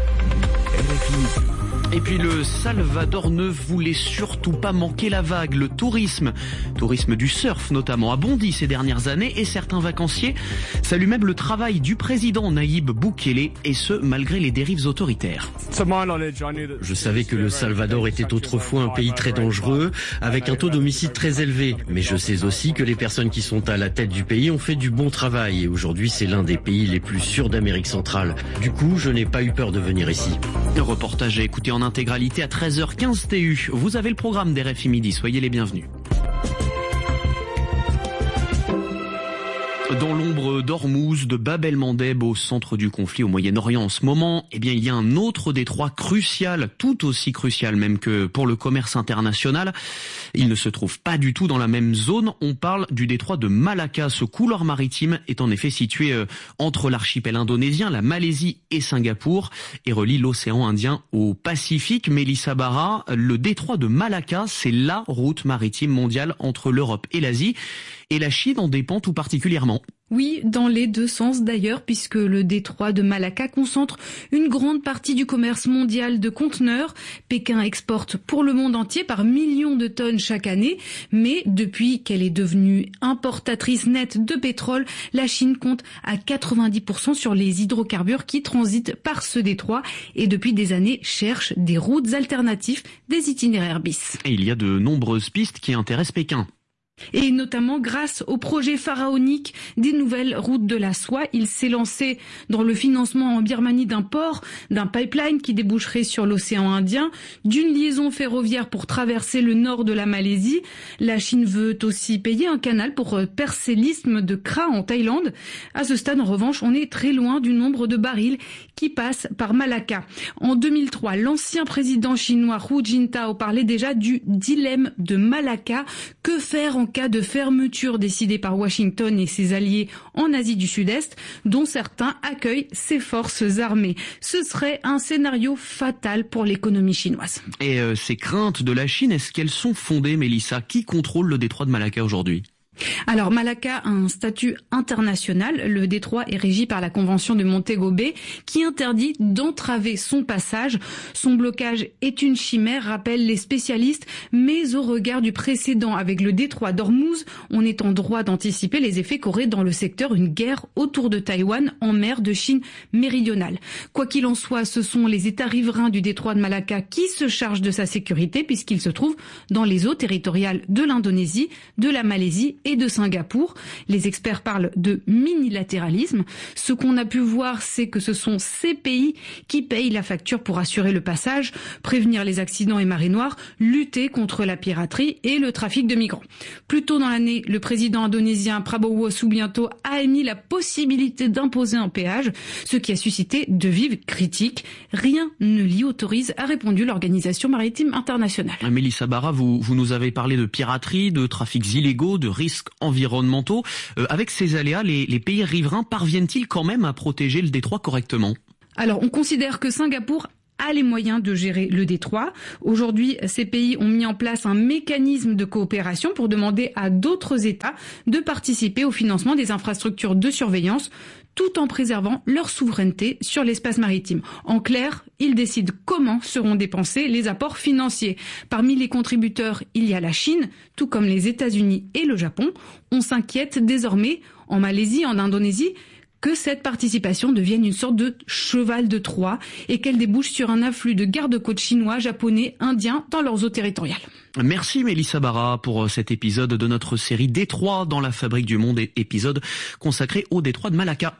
Et puis le Salvador ne voulait surtout pas manquer la vague. Le tourisme, tourisme du surf notamment, a bondi ces dernières années et certains vacanciers saluent même le travail du président Nayib Bukele, et ce malgré les dérives autoritaires. Je savais que le Salvador était autrefois un pays très dangereux, avec un taux d'homicide très élevé. Mais je sais aussi que les personnes qui sont à la tête du pays ont fait du bon travail et aujourd'hui c'est l'un des pays les plus sûrs d'Amérique centrale. Du coup, je n'ai pas eu peur de venir ici. Le reportage à écouter en intégralité à treize heures quinze T U. Vous avez le programme d'R F I Midi, soyez les bienvenus. Dans l'ombre d'Ormuz, de Bab el-Mandeb, au centre du conflit au Moyen-Orient en ce moment, eh bien, il y a un autre détroit crucial, tout aussi crucial même que pour le commerce international. Il ne se trouve pas du tout dans la même zone. On parle du détroit de Malacca. Ce couloir maritime est en effet situé euh, entre l'archipel indonésien, la Malaisie et Singapour et relie l'océan Indien au Pacifique. Mélissa Barra, le détroit de Malacca, c'est la route maritime mondiale entre l'Europe et l'Asie. Et la Chine en dépend tout particulièrement. Oui, dans les deux sens d'ailleurs, puisque le détroit de Malacca concentre une grande partie du commerce mondial de conteneurs. Pékin exporte pour le monde entier par millions de tonnes chaque année, mais depuis qu'elle est devenue importatrice nette de pétrole, la Chine compte à quatre-vingt-dix pour cent sur les hydrocarbures qui transitent par ce détroit et depuis des années cherche des routes alternatives, des itinéraires bis. Et il y a de nombreuses pistes qui intéressent Pékin. Et notamment grâce au projet pharaonique des nouvelles routes de la soie. Il s'est lancé dans le financement en Birmanie d'un port, d'un pipeline qui déboucherait sur l'océan Indien, d'une liaison ferroviaire pour traverser le nord de la Malaisie. La Chine veut aussi payer un canal pour percer l'isthme de Kra en Thaïlande. À ce stade, en revanche, on est très loin du nombre de barils qui passent par Malacca. En deux mille trois, l'ancien président chinois Hu Jintao parlait déjà du dilemme de Malacca. Que faire en cas de fermeture décidée par Washington et ses alliés en Asie du Sud-Est, dont certains accueillent ses forces armées. Ce serait un scénario fatal pour l'économie chinoise. Et euh, ces craintes de la Chine, est-ce qu'elles sont fondées, Mélissa? Qui contrôle le détroit de Malacca aujourd'hui? Alors Malacca a un statut international. Le détroit est régi par la Convention de Montego Bay qui interdit d'entraver son passage. Son blocage est une chimère, rappellent les spécialistes, mais au regard du précédent avec le détroit d'Ormuz, on est en droit d'anticiper les effets qu'aurait dans le secteur une guerre autour de Taïwan en mer de Chine méridionale. Quoi qu'il en soit, ce sont les États riverains du détroit de Malacca qui se chargent de sa sécurité puisqu'il se trouve dans les eaux territoriales de l'Indonésie, de la Malaisie et de Singapour. Les experts parlent de minilatéralisme. Ce qu'on a pu voir, c'est que ce sont ces pays qui payent la facture pour assurer le passage, prévenir les accidents et marées noires, lutter contre la piraterie et le trafic de migrants. Plus tôt dans l'année, le président indonésien Prabowo Subianto a émis la possibilité d'imposer un péage, ce qui a suscité de vives critiques. Rien ne l'y autorise, a répondu l'Organisation maritime internationale. Mélissa Barra, vous, vous nous avez parlé de piraterie, de trafics illégaux, de risques environnementaux. Euh, avec ces aléas, les, les pays riverains parviennent-ils quand même à protéger le détroit correctement ? Alors, on considère que Singapour a les moyens de gérer le détroit. Aujourd'hui, ces pays ont mis en place un mécanisme de coopération pour demander à d'autres États de participer au financement des infrastructures de surveillance tout en préservant leur souveraineté sur l'espace maritime. En clair, ils décident comment seront dépensés les apports financiers. Parmi les contributeurs, il y a la Chine, tout comme les États-Unis et le Japon. On s'inquiète désormais, en Malaisie, en Indonésie, que cette participation devienne une sorte de cheval de Troie et qu'elle débouche sur un afflux de garde-côtes chinois, japonais, indiens dans leurs eaux territoriales. Merci Mélissa Barra pour cet épisode de notre série Détroit dans la fabrique du monde, épisode consacré au détroit de Malacca.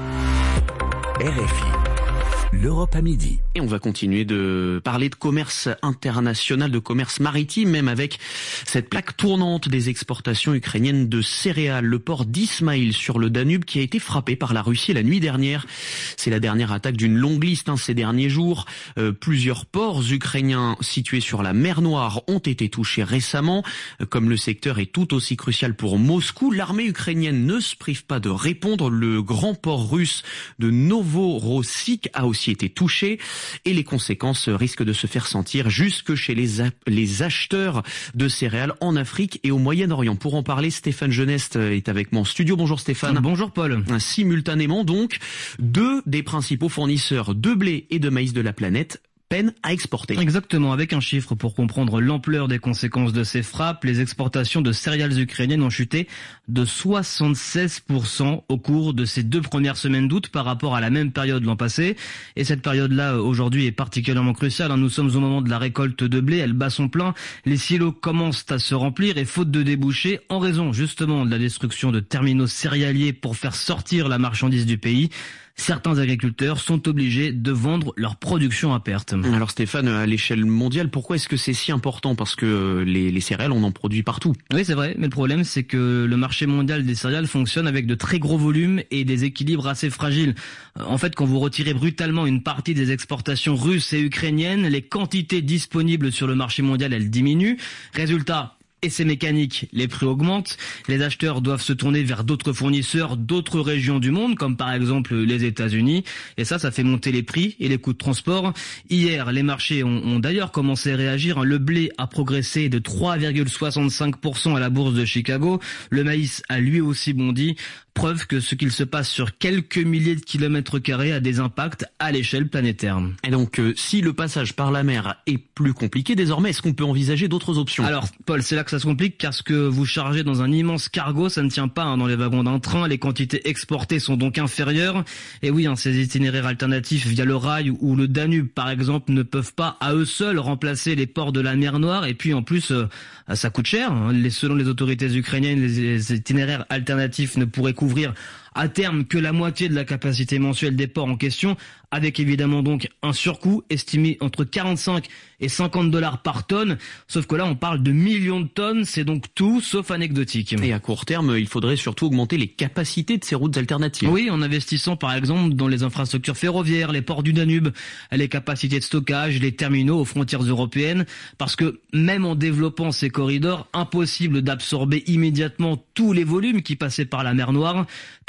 R F I, l'Europe à midi. Et on va continuer de parler de commerce international, de commerce maritime, même avec cette plaque tournante des exportations ukrainiennes de céréales. Le port d'Ismaïl sur le Danube qui a été frappé par la Russie la nuit dernière. C'est la dernière attaque d'une longue liste hein, ces derniers jours. Euh, plusieurs ports ukrainiens situés sur la mer Noire ont été touchés récemment. Comme le secteur est tout aussi crucial pour Moscou, l'armée ukrainienne ne se prive pas de répondre. Le grand port russe de Novorossiysk a aussi été touché. Et les conséquences risquent de se faire sentir jusque chez les, les acheteurs de céréales en Afrique et au Moyen-Orient. Pour en parler, Stéphane Genest est avec moi en studio. Bonjour Stéphane. Bonjour Paul. Simultanément donc, deux des principaux fournisseurs de blé et de maïs de la planète peine à exporter. Exactement, avec un chiffre pour comprendre l'ampleur des conséquences de ces frappes, les exportations de céréales ukrainiennes ont chuté de soixante-seize pour cent au cours de ces deux premières semaines d'août par rapport à la même période l'an passé. Et cette période-là, aujourd'hui, est particulièrement cruciale. Nous sommes au moment de la récolte de blé, elle bat son plein, les silos commencent à se remplir et faute de débouchés, en raison justement de la destruction de terminaux céréaliers pour faire sortir la marchandise du pays, certains agriculteurs sont obligés de vendre leur production à perte. Alors Stéphane, à l'échelle mondiale, pourquoi est-ce que c'est si important ? Parce que les, les céréales, on en produit partout. Oui, c'est vrai, mais le problème, c'est que le marché mondial des céréales fonctionne avec de très gros volumes et des équilibres assez fragiles. En fait, quand vous retirez brutalement une partie des exportations russes et ukrainiennes, les quantités disponibles sur le marché mondial, elles diminuent. Résultat, et c'est mécanique, les prix augmentent, les acheteurs doivent se tourner vers d'autres fournisseurs, d'autres régions du monde, comme par exemple les États-Unis, et ça, ça fait monter les prix et les coûts de transport. Hier, les marchés ont, ont d'ailleurs commencé à réagir. Le blé a progressé de trois virgule soixante-cinq pour cent à la bourse de Chicago, le maïs a lui aussi bondi. Preuve que ce qu'il se passe sur quelques milliers de kilomètres carrés a des impacts à l'échelle planétaire. Et donc, euh, si le passage par la mer est plus compliqué, désormais, est-ce qu'on peut envisager d'autres options ? Alors, Paul, c'est là que ça se complique, car ce que vous chargez dans un immense cargo, ça ne tient pas hein, dans les wagons d'un train. Les quantités exportées sont donc inférieures. Et oui, hein, ces itinéraires alternatifs via le rail ou le Danube, par exemple, ne peuvent pas à eux seuls remplacer les ports de la mer Noire. Et puis, en plus, euh, ça coûte cher. Hein. Les, selon les autorités ukrainiennes, les, les itinéraires alternatifs ne pourraient couvrir à terme que la moitié de la capacité mensuelle des ports en question, avec évidemment donc un surcoût estimé entre quarante-cinq et cinquante dollars par tonne. Sauf que là, on parle de millions de tonnes, c'est donc tout sauf anecdotique. Et à court terme, il faudrait surtout augmenter les capacités de ces routes alternatives. Oui, en investissant par exemple dans les infrastructures ferroviaires, les ports du Danube, les capacités de stockage, les terminaux aux frontières européennes, parce que même en développant ces corridors, impossible d'absorber immédiatement tous les volumes qui passaient par la mer Noire, car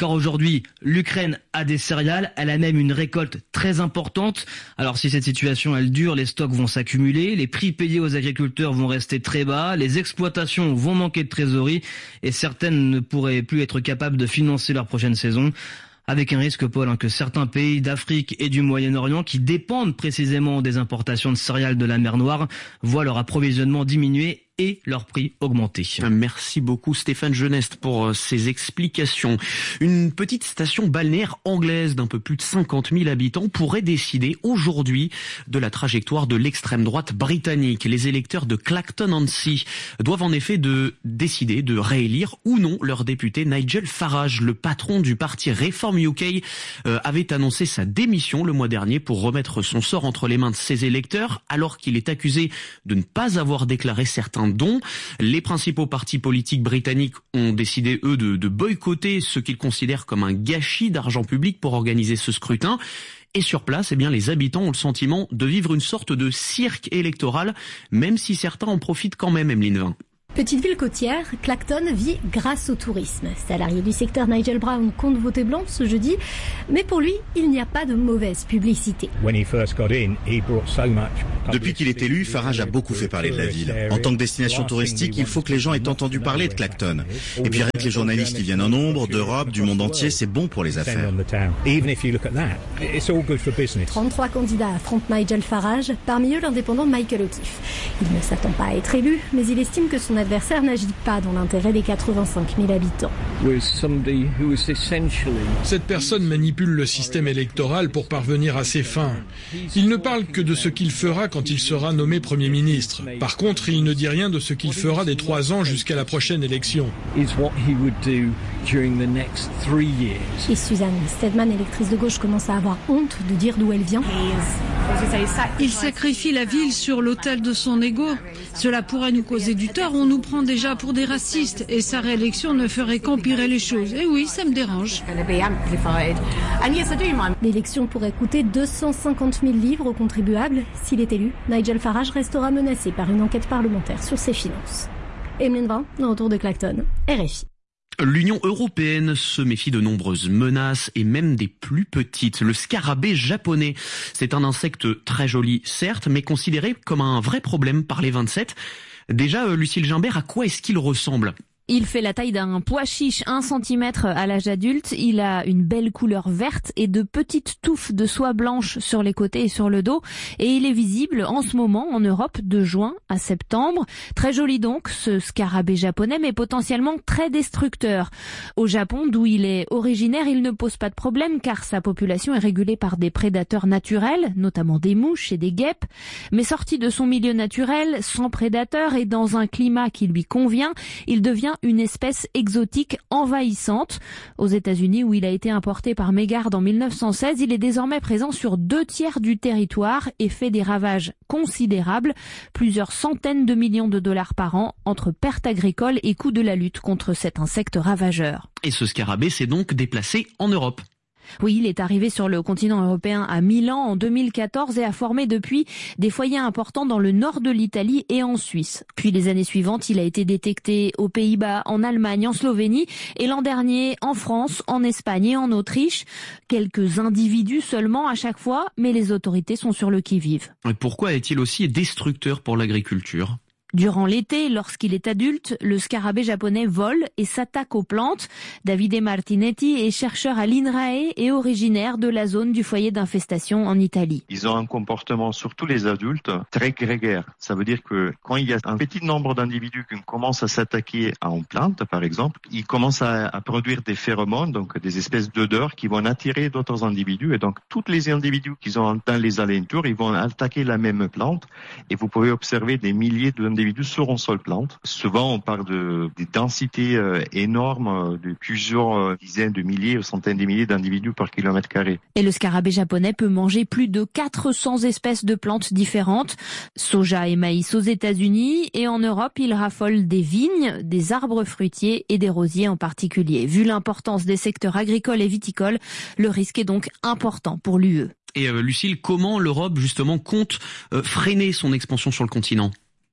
Encore aujourd'hui, l'Ukraine a des céréales, elle a même une récolte très importante. Alors si cette situation elle dure, les stocks vont s'accumuler, les prix payés aux agriculteurs vont rester très bas, les exploitations vont manquer de trésorerie et certaines ne pourraient plus être capables de financer leur prochaine saison. Avec un risque, Paul, hein, que certains pays d'Afrique et du Moyen-Orient qui dépendent précisément des importations de céréales de la mer Noire voient leur approvisionnement diminuer et leur prix augmenter. Merci beaucoup Stéphane Geneste pour ces explications. Une petite station balnéaire anglaise d'un peu plus de cinquante mille habitants pourrait décider aujourd'hui de la trajectoire de l'extrême droite britannique. Les électeurs de Clacton-on-Sea doivent en effet de décider de réélire ou non leur député Nigel Farage. Le patron du parti Reform U K euh, avait annoncé sa démission le mois dernier pour remettre son sort entre les mains de ses électeurs alors qu'il est accusé de ne pas avoir déclaré certains dont les principaux partis politiques britanniques ont décidé, eux, de, de boycotter ce qu'ils considèrent comme un gâchis d'argent public pour organiser ce scrutin. Et sur place, eh bien, les habitants ont le sentiment de vivre une sorte de cirque électoral, même si certains en profitent quand même, Emeline Vin. Petite ville côtière, Clacton vit grâce au tourisme. Salarié du secteur, Nigel Brown compte voter blanc ce jeudi, mais pour lui, il n'y a pas de mauvaise publicité. Depuis qu'il est élu, Farage a beaucoup fait parler de la ville. En tant que destination touristique, il faut que les gens aient entendu parler de Clacton. Et puis avec les journalistes qui viennent en nombre, d'Europe, du monde entier, c'est bon pour les affaires. trente-trois candidats affrontent Nigel Farage, parmi eux l'indépendant Michael O'Keefe. Il ne s'attend pas à être élu, mais il estime que son adversaire n'agit pas dans l'intérêt des quatre-vingt-cinq mille habitants. Cette personne manipule le système électoral pour parvenir à ses fins. Il ne parle que de ce qu'il fera quand il sera nommé Premier ministre. Par contre, il ne dit rien de ce qu'il fera des trois ans jusqu'à la prochaine élection. Et Suzanne Stedman, électrice de gauche, commence à avoir honte de dire d'où elle vient. Il sacrifie la ville sur l'autel de son ego. Cela pourrait nous causer du tort. On nous prend déjà pour des racistes et sa réélection ne ferait qu'empirer les choses. Et oui, ça me dérange. L'élection pourrait coûter deux cent cinquante mille livres aux contribuables. S'il est élu, Nigel Farage restera menacé par une enquête parlementaire sur ses finances. Emeline Vin, de retour de Clacton, R F I. L'Union européenne se méfie de nombreuses menaces et même des plus petites. Le scarabée japonais, c'est un insecte très joli, certes, mais considéré comme un vrai problème par les vingt-sept. Déjà, Lucille Gimbert, à quoi est-ce qu'il ressemble ? Il fait la taille d'un pois chiche, un centimètre à l'âge adulte. Il a une belle couleur verte et de petites touffes de soie blanche sur les côtés et sur le dos. Et il est visible en ce moment en Europe de juin à septembre. Très joli donc, ce scarabée japonais, mais potentiellement très destructeur. Au Japon, d'où il est originaire, il ne pose pas de problème car sa population est régulée par des prédateurs naturels, notamment des mouches et des guêpes. Mais sorti de son milieu naturel, sans prédateurs et dans un climat qui lui convient, il devient une espèce exotique envahissante. Aux États-Unis, où il a été importé par mégarde en mille neuf cent seize, il est désormais présent sur deux tiers du territoire et fait des ravages considérables, plusieurs centaines de millions de dollars par an entre pertes agricoles et coûts de la lutte contre cet insecte ravageur. Et ce scarabée s'est donc déplacé en Europe. Oui, il est arrivé sur le continent européen à Milan en deux mille quatorze et a formé depuis des foyers importants dans le nord de l'Italie et en Suisse. Puis les années suivantes, il a été détecté aux Pays-Bas, en Allemagne, en Slovénie et l'an dernier en France, en Espagne et en Autriche. Quelques individus seulement à chaque fois, mais les autorités sont sur le qui-vive. Pourquoi est-il aussi destructeur pour l'agriculture ? Durant l'été, lorsqu'il est adulte, le scarabée japonais vole et s'attaque aux plantes. Davide Martinetti est chercheur à l'INRAE et originaire de la zone du foyer d'infestation en Italie. Ils ont un comportement, surtout les adultes, très grégaire. Ça veut dire que quand il y a un petit nombre d'individus qui commencent à s'attaquer à une plante, par exemple, ils commencent à, à produire des phéromones, donc des espèces d'odeurs qui vont attirer d'autres individus. Et donc, tous les individus qui sont dans les alentours, ils vont attaquer la même plante. Et vous pouvez observer des milliers d'individus individus sur une seule plante. Souvent, on parle de des densités euh, énormes, de plusieurs euh, dizaines de milliers ou centaines de milliers d'individus par kilomètre carré. Et le scarabée japonais peut manger plus de quatre cents espèces de plantes différentes, soja et maïs aux États-Unis, et en Europe, il raffole des vignes, des arbres fruitiers et des rosiers en particulier. Vu l'importance des secteurs agricoles et viticoles, le risque est donc important pour l'U E. Et euh, Lucille, comment l'Europe justement compte euh, freiner son expansion sur le continent ?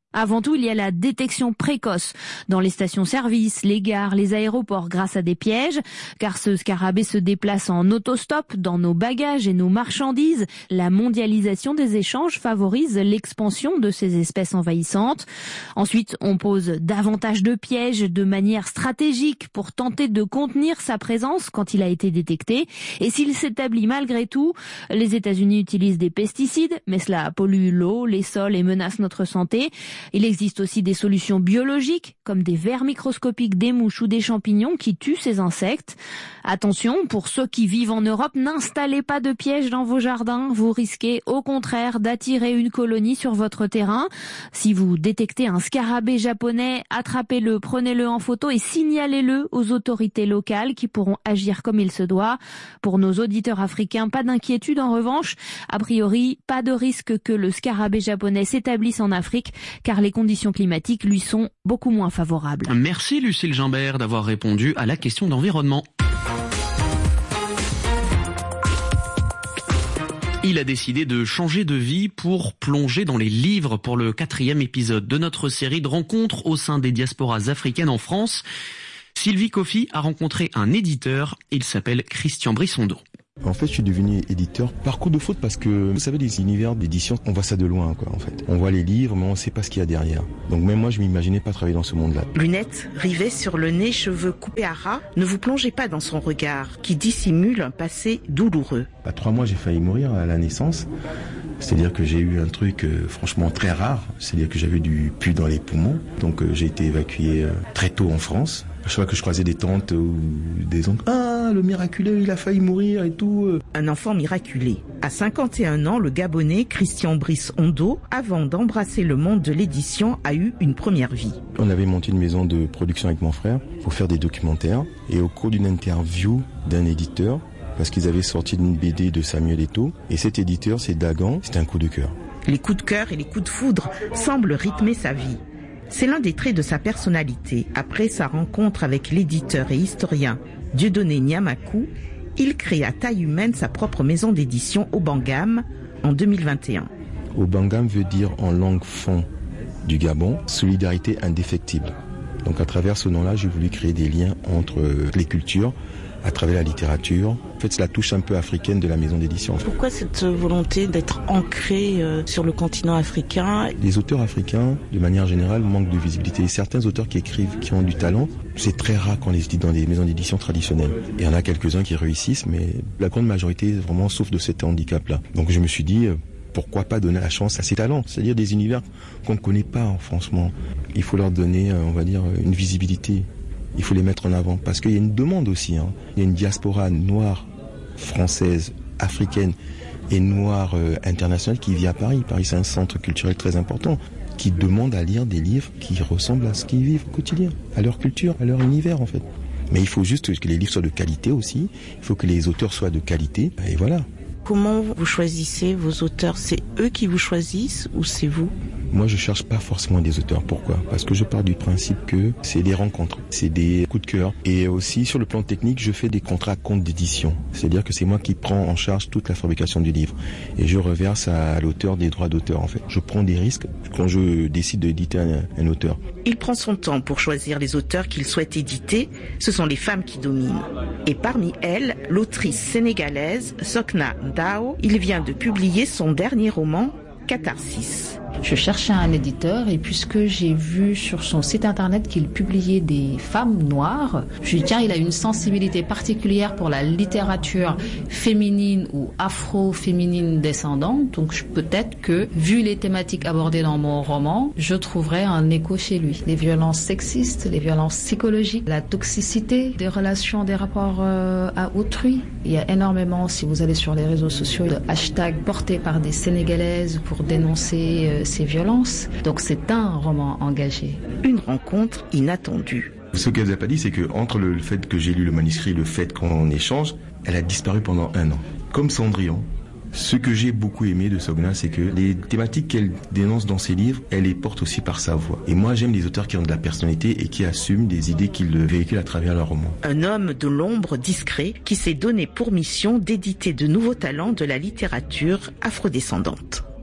Avant tout, il y a la détection précoce dans les stations-service, les gares, les aéroports grâce à des pièges, car ce scarabée se déplace en autostop dans nos bagages et nos marchandises. La mondialisation des échanges favorise l'expansion de ces espèces envahissantes. Ensuite, on pose davantage de pièges de manière stratégique pour tenter de contenir sa présence quand il a été détecté. Et s'il s'établit malgré tout, les États-Unis utilisent des pesticides, mais cela pollue l'eau, les sols et menace notre santé. Il existe aussi des solutions biologiques, comme des vers microscopiques, des mouches ou des champignons qui tuent ces insectes. Attention, pour ceux qui vivent en Europe, n'installez pas de pièges dans vos jardins. Vous risquez au contraire d'attirer une colonie sur votre terrain. Si vous détectez un scarabée japonais, attrapez-le, prenez-le en photo et signalez-le aux autorités locales qui pourront agir comme il se doit. Pour nos auditeurs africains, pas d'inquiétude en revanche. A priori, pas de risque que le scarabée japonais s'établisse en Afrique, car les conditions climatiques lui sont beaucoup moins favorables. Merci Lucille Gimbert d'avoir répondu à la question d'environnement. Il a décidé de changer de vie pour plonger dans les livres pour le quatrième épisode de notre série de rencontres au sein des diasporas africaines en France. Sylvie Coffy a rencontré un éditeur, il s'appelle Christian Brissondeau. En fait, je suis devenu éditeur par coup de faute parce que, vous savez, les univers d'édition, on voit ça de loin, quoi, en fait. On voit les livres, mais on ne sait pas ce qu'il y a derrière. Donc même moi, je m'imaginais pas travailler dans ce monde-là. Lunettes, rivets sur le nez, cheveux coupés à ras, ne vous plongez pas dans son regard, qui dissimule un passé douloureux. À trois mois, j'ai failli mourir à la naissance. C'est-à-dire que j'ai eu un truc euh, franchement très rare. C'est-à-dire que j'avais du pus dans les poumons. Donc euh, j'ai été évacué euh, très tôt en France. À chaque fois que je croisais des tantes ou des oncles, ah, le miraculé, il a failli mourir et tout. Un enfant miraculé. À cinquante et un ans, le Gabonais Christian Brissondeau, avant d'embrasser le monde de l'édition, a eu une première vie. On avait monté une maison de production avec mon frère pour faire des documentaires. Et au cours d'une interview d'un éditeur, parce qu'ils avaient sorti une B D de Samuel Eto'o, et cet éditeur, c'est Dagan, c'était un coup de cœur. Les coups de cœur et les coups de foudre semblent rythmer sa vie. C'est l'un des traits de sa personnalité. Après sa rencontre avec l'éditeur et historien Dieudonné Nyamakou, il crée à taille humaine sa propre maison d'édition Obangam en deux mille vingt et un. Obangam veut dire en langue fon du Gabon, solidarité indéfectible. Donc à travers ce nom-là, j'ai voulu créer des liens entre les cultures, à travers la littérature. En fait, c'est la touche un peu africaine de la maison d'édition. Pourquoi cette volonté d'être ancré euh, sur le continent africain? Les auteurs africains, de manière générale, manquent de visibilité. Certains auteurs qui écrivent, qui ont du talent, c'est très rare qu'on les dit dans des maisons d'édition traditionnelles. Il y en a quelques-uns qui réussissent, mais la grande majorité vraiment souffre de cet handicap-là. Donc je me suis dit, pourquoi pas donner la chance à ces talents? C'est-à-dire des univers qu'on ne connaît pas, franchement. Il faut leur donner, on va dire, une visibilité. Il faut les mettre en avant parce qu'il y a une demande aussi. Hein. Il y a une diaspora noire, française, africaine et noire euh, internationale qui vit à Paris. Paris, c'est un centre culturel très important qui demande à lire des livres qui ressemblent à ce qu'ils vivent au quotidien, à leur culture, à leur univers en fait. Mais il faut juste que les livres soient de qualité aussi. Il faut que les auteurs soient de qualité. Et voilà. Comment vous choisissez vos auteurs? C'est eux qui vous choisissent ou c'est vous? Moi, je cherche pas forcément des auteurs. Pourquoi? Parce que je pars du principe que c'est des rencontres, c'est des coups de cœur. Et aussi, sur le plan technique, je fais des contrats à compte d'édition. C'est-à-dire que c'est moi qui prends en charge toute la fabrication du livre. Et je reverse à l'auteur des droits d'auteur, en fait. Je prends des risques quand je décide d'éditer un, un auteur. Il prend son temps pour choisir les auteurs qu'il souhaite éditer. Ce sont les femmes qui dominent. Et parmi elles, l'autrice sénégalaise Sokna Ndao. Il vient de publier son dernier roman, Catharsis. Je cherchais un éditeur et puisque j'ai vu sur son site internet qu'il publiait des femmes noires, je lui ai dit tiens, il a une sensibilité particulière pour la littérature féminine ou afro-féminine descendante, donc peut-être que, vu les thématiques abordées dans mon roman, je trouverais un écho chez lui. Les violences sexistes, les violences psychologiques, la toxicité des relations, des rapports euh, à autrui. Il y a énormément, si vous allez sur les réseaux sociaux, de hashtags portés par des Sénégalaises pour dénoncer euh, ces violences. Donc c'est un roman engagé. Une rencontre inattendue. Ce qu'elle n'a pas dit, c'est que entre le fait que j'ai lu le manuscrit et le fait qu'on échange, elle a disparu pendant un an. Comme Cendrillon. Ce que j'ai beaucoup aimé de Sokna, c'est que les thématiques qu'elle dénonce dans ses livres, elle les porte aussi par sa voix. Et moi, j'aime les auteurs qui ont de la personnalité et qui assument des idées qu'ils véhiculent à travers leurs romans. Un homme de l'ombre discret qui s'est donné pour mission d'éditer de nouveaux talents de la littérature afrodescendante.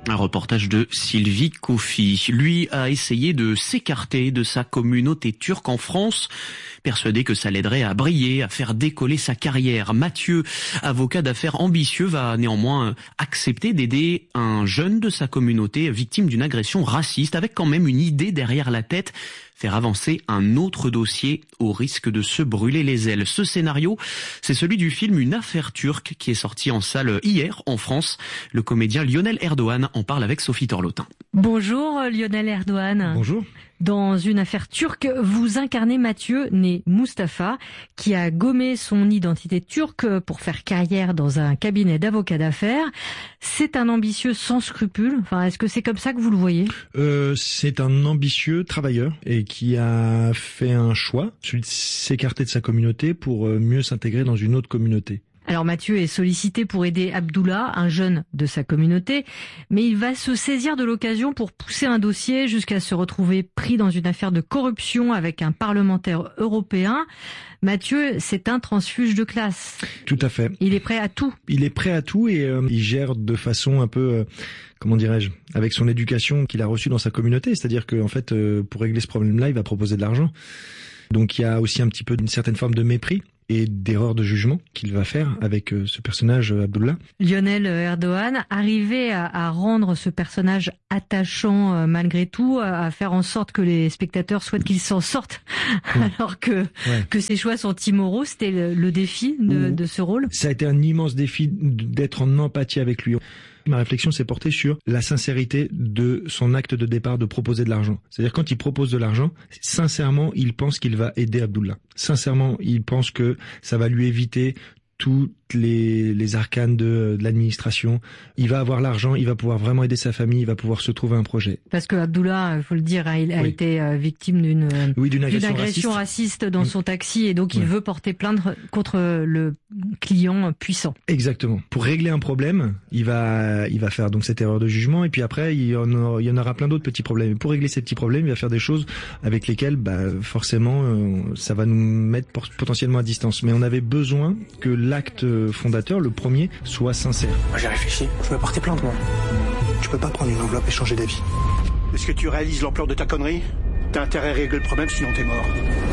Un reportage de Sylvie Kofi. Lui a essayé de s'écarter de sa communauté turque en France, persuadé que ça l'aiderait à briller, à faire décoller sa carrière. Mathieu, avocat d'affaires ambitieux, va néanmoins accepter d'aider un jeune de sa communauté victime d'une agression raciste, avec quand même une idée derrière la tête: faire avancer un autre dossier au risque de se brûler les ailes. Ce scénario, c'est celui du film Une affaire turque qui est sorti en salle hier en France. Le comédien Lionel Erdogan en parle avec Sophie Torlotin. Bonjour Lionel Erdogan. Bonjour. Dans Une affaire turque, vous incarnez Mathieu, né Mustapha, qui a gommé son identité turque pour faire carrière dans un cabinet d'avocats d'affaires. C'est un ambitieux sans scrupules. Enfin, est-ce que c'est comme ça que vous le voyez ? euh, C'est un ambitieux travailleur et qui a fait un choix, celui de s'écarter de sa communauté pour mieux s'intégrer dans une autre communauté. Alors Mathieu est sollicité pour aider Abdullah, un jeune de sa communauté, mais il va se saisir de l'occasion pour pousser un dossier jusqu'à se retrouver pris dans une affaire de corruption avec un parlementaire européen. Mathieu, c'est un transfuge de classe. Tout à fait. Il est prêt à tout. Il est prêt à tout et euh, il gère de façon un peu, euh, comment dirais-je, avec son éducation qu'il a reçue dans sa communauté. C'est-à-dire qu'en fait, euh, pour régler ce problème-là, il va proposer de l'argent. Donc il y a aussi un petit peu d'une certaine forme de mépris et d'erreur de jugement qu'il va faire avec ce personnage Abdullah. Lionel Erdogan, arriver à, à rendre ce personnage attachant euh, malgré tout, à, à faire en sorte que les spectateurs souhaitent qu'il s'en sorte, mmh. alors que, ouais. que ses choix sont immoraux, c'était le, le défi de, mmh. de ce rôle. Ça a été un immense défi d'être en empathie avec lui. Ma réflexion s'est portée sur la sincérité de son acte de départ de proposer de l'argent. C'est-à-dire quand il propose de l'argent, sincèrement, il pense qu'il va aider Abdullah. Sincèrement, il pense que ça va lui éviter toutes les, les arcanes de, de l'administration. Il va avoir l'argent, il va pouvoir vraiment aider sa famille, il va pouvoir se trouver un projet. Parce que Abdullah, il faut le dire, il a oui. été euh, victime d'une oui, d'une agression, d'une agression raciste. raciste dans mmh. son taxi et donc il ouais. veut porter plainte contre le client puissant. Exactement. Pour régler un problème, il va il va faire donc cette erreur de jugement et puis après il y en aura, il y en aura plein d'autres petits problèmes. Et pour régler ces petits problèmes, il va faire des choses avec lesquelles bah, forcément euh, ça va nous mettre potentiellement à distance. Mais on avait besoin que l'acte fondateur, le premier, soit sincère. Moi j'ai réfléchi, je vais porter plainte moi. Tu peux pas prendre une enveloppe et changer d'avis. Est-ce que tu réalises l'ampleur de ta connerie ? T'as intérêt à régler le problème sinon t'es mort.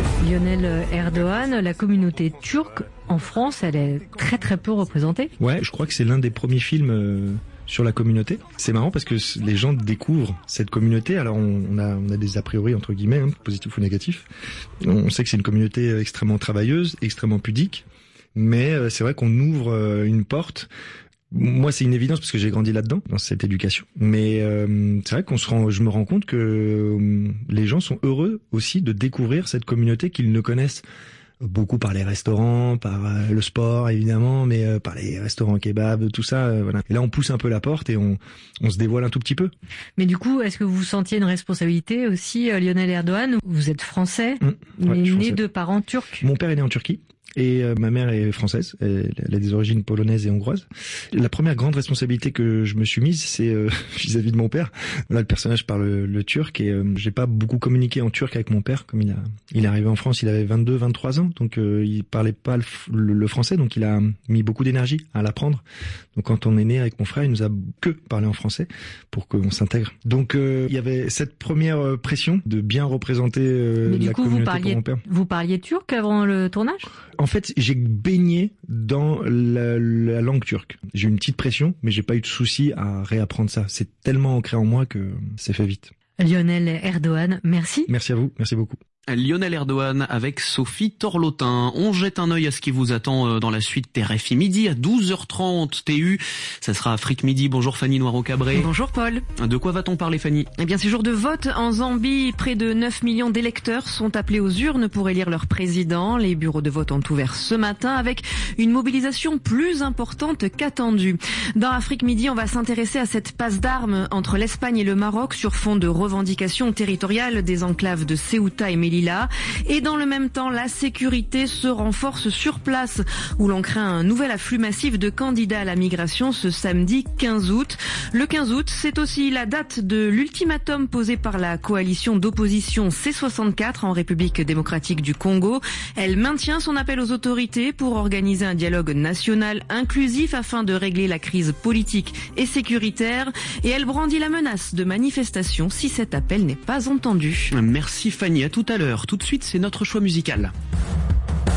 Lionel Erdogan, la communauté turque en France, elle est très très peu représentée. Ouais, je crois que c'est l'un des premiers films euh, sur la communauté. C'est marrant parce que les gens découvrent cette communauté. Alors on, on a on a des a priori entre guillemets, hein, positifs ou négatifs. On sait que c'est une communauté extrêmement travailleuse, extrêmement pudique. Mais euh, c'est vrai qu'on ouvre euh, une porte. Moi, c'est une évidence parce que j'ai grandi là-dedans, dans cette éducation. Mais euh, c'est vrai qu'on se rend, je me rends compte que euh, les gens sont heureux aussi de découvrir cette communauté qu'ils ne connaissent beaucoup par les restaurants, par euh, le sport évidemment, mais euh, par les restaurants kebab, tout ça. Euh, voilà. Et là, on pousse un peu la porte et on, on se dévoile un tout petit peu. Mais du coup, est-ce que vous sentiez une responsabilité aussi, euh, Lionel Erdogan ? Vous êtes français, mmh, ouais, né de parents turcs. Mon père est né en Turquie. Et euh, ma mère est française, elle, elle a des origines polonaises et hongroises. La première grande responsabilité que je me suis mise, c'est euh, vis-à-vis de mon père. Là, le personnage parle le, le turc et euh, j'ai pas beaucoup communiqué en turc avec mon père. Comme il a, il est arrivé en France, il avait vingt-deux, vingt-trois ans, donc euh, il parlait pas le, le, le français, donc il a mis beaucoup d'énergie à l'apprendre. Donc quand on est né avec mon frère, il nous a que parlé en français pour qu'on s'intègre. Donc euh, il y avait cette première pression de bien représenter euh, Mais du la coup, communauté vous parliez, pour mon père. Vous parliez turc avant le tournage ? En fait, j'ai baigné dans la, la langue turque. J'ai eu une petite pression, mais j'ai pas eu de souci à réapprendre ça. C'est tellement ancré en moi que c'est fait vite. Lionel Erdogan, merci. Merci à vous, merci beaucoup. Lionel Erdogan avec Sophie Torlotin. On jette un œil à ce qui vous attend dans la suite R F I Midi à douze heures trente T U. Ça sera Afrique Midi. Bonjour Fanny Noiro-Cabré. Bonjour Paul. De quoi va-t-on parler Fanny ? Eh bien c'est jour de vote en Zambie. Près de neuf millions d'électeurs sont appelés aux urnes pour élire leur président. Les bureaux de vote ont ouvert ce matin avec une mobilisation plus importante qu'attendue. Dans Afrique Midi, on va s'intéresser à cette passe d'armes entre l'Espagne et le Maroc sur fond de revendications territoriales des enclaves de Ceuta et Melilla Melilla. Et dans le même temps, la sécurité se renforce sur place, où l'on craint un nouvel afflux massif de candidats à la migration ce samedi quinze août. Le quinze août, c'est aussi la date de l'ultimatum posé par la coalition d'opposition C soixante-quatre en République démocratique du Congo. Elle maintient son appel aux autorités pour organiser un dialogue national inclusif afin de régler la crise politique et sécuritaire. Et elle brandit la menace de manifestation si cet appel n'est pas entendu. Merci Fanny, à tout à l'heure. Tout de suite, c'est notre choix musical.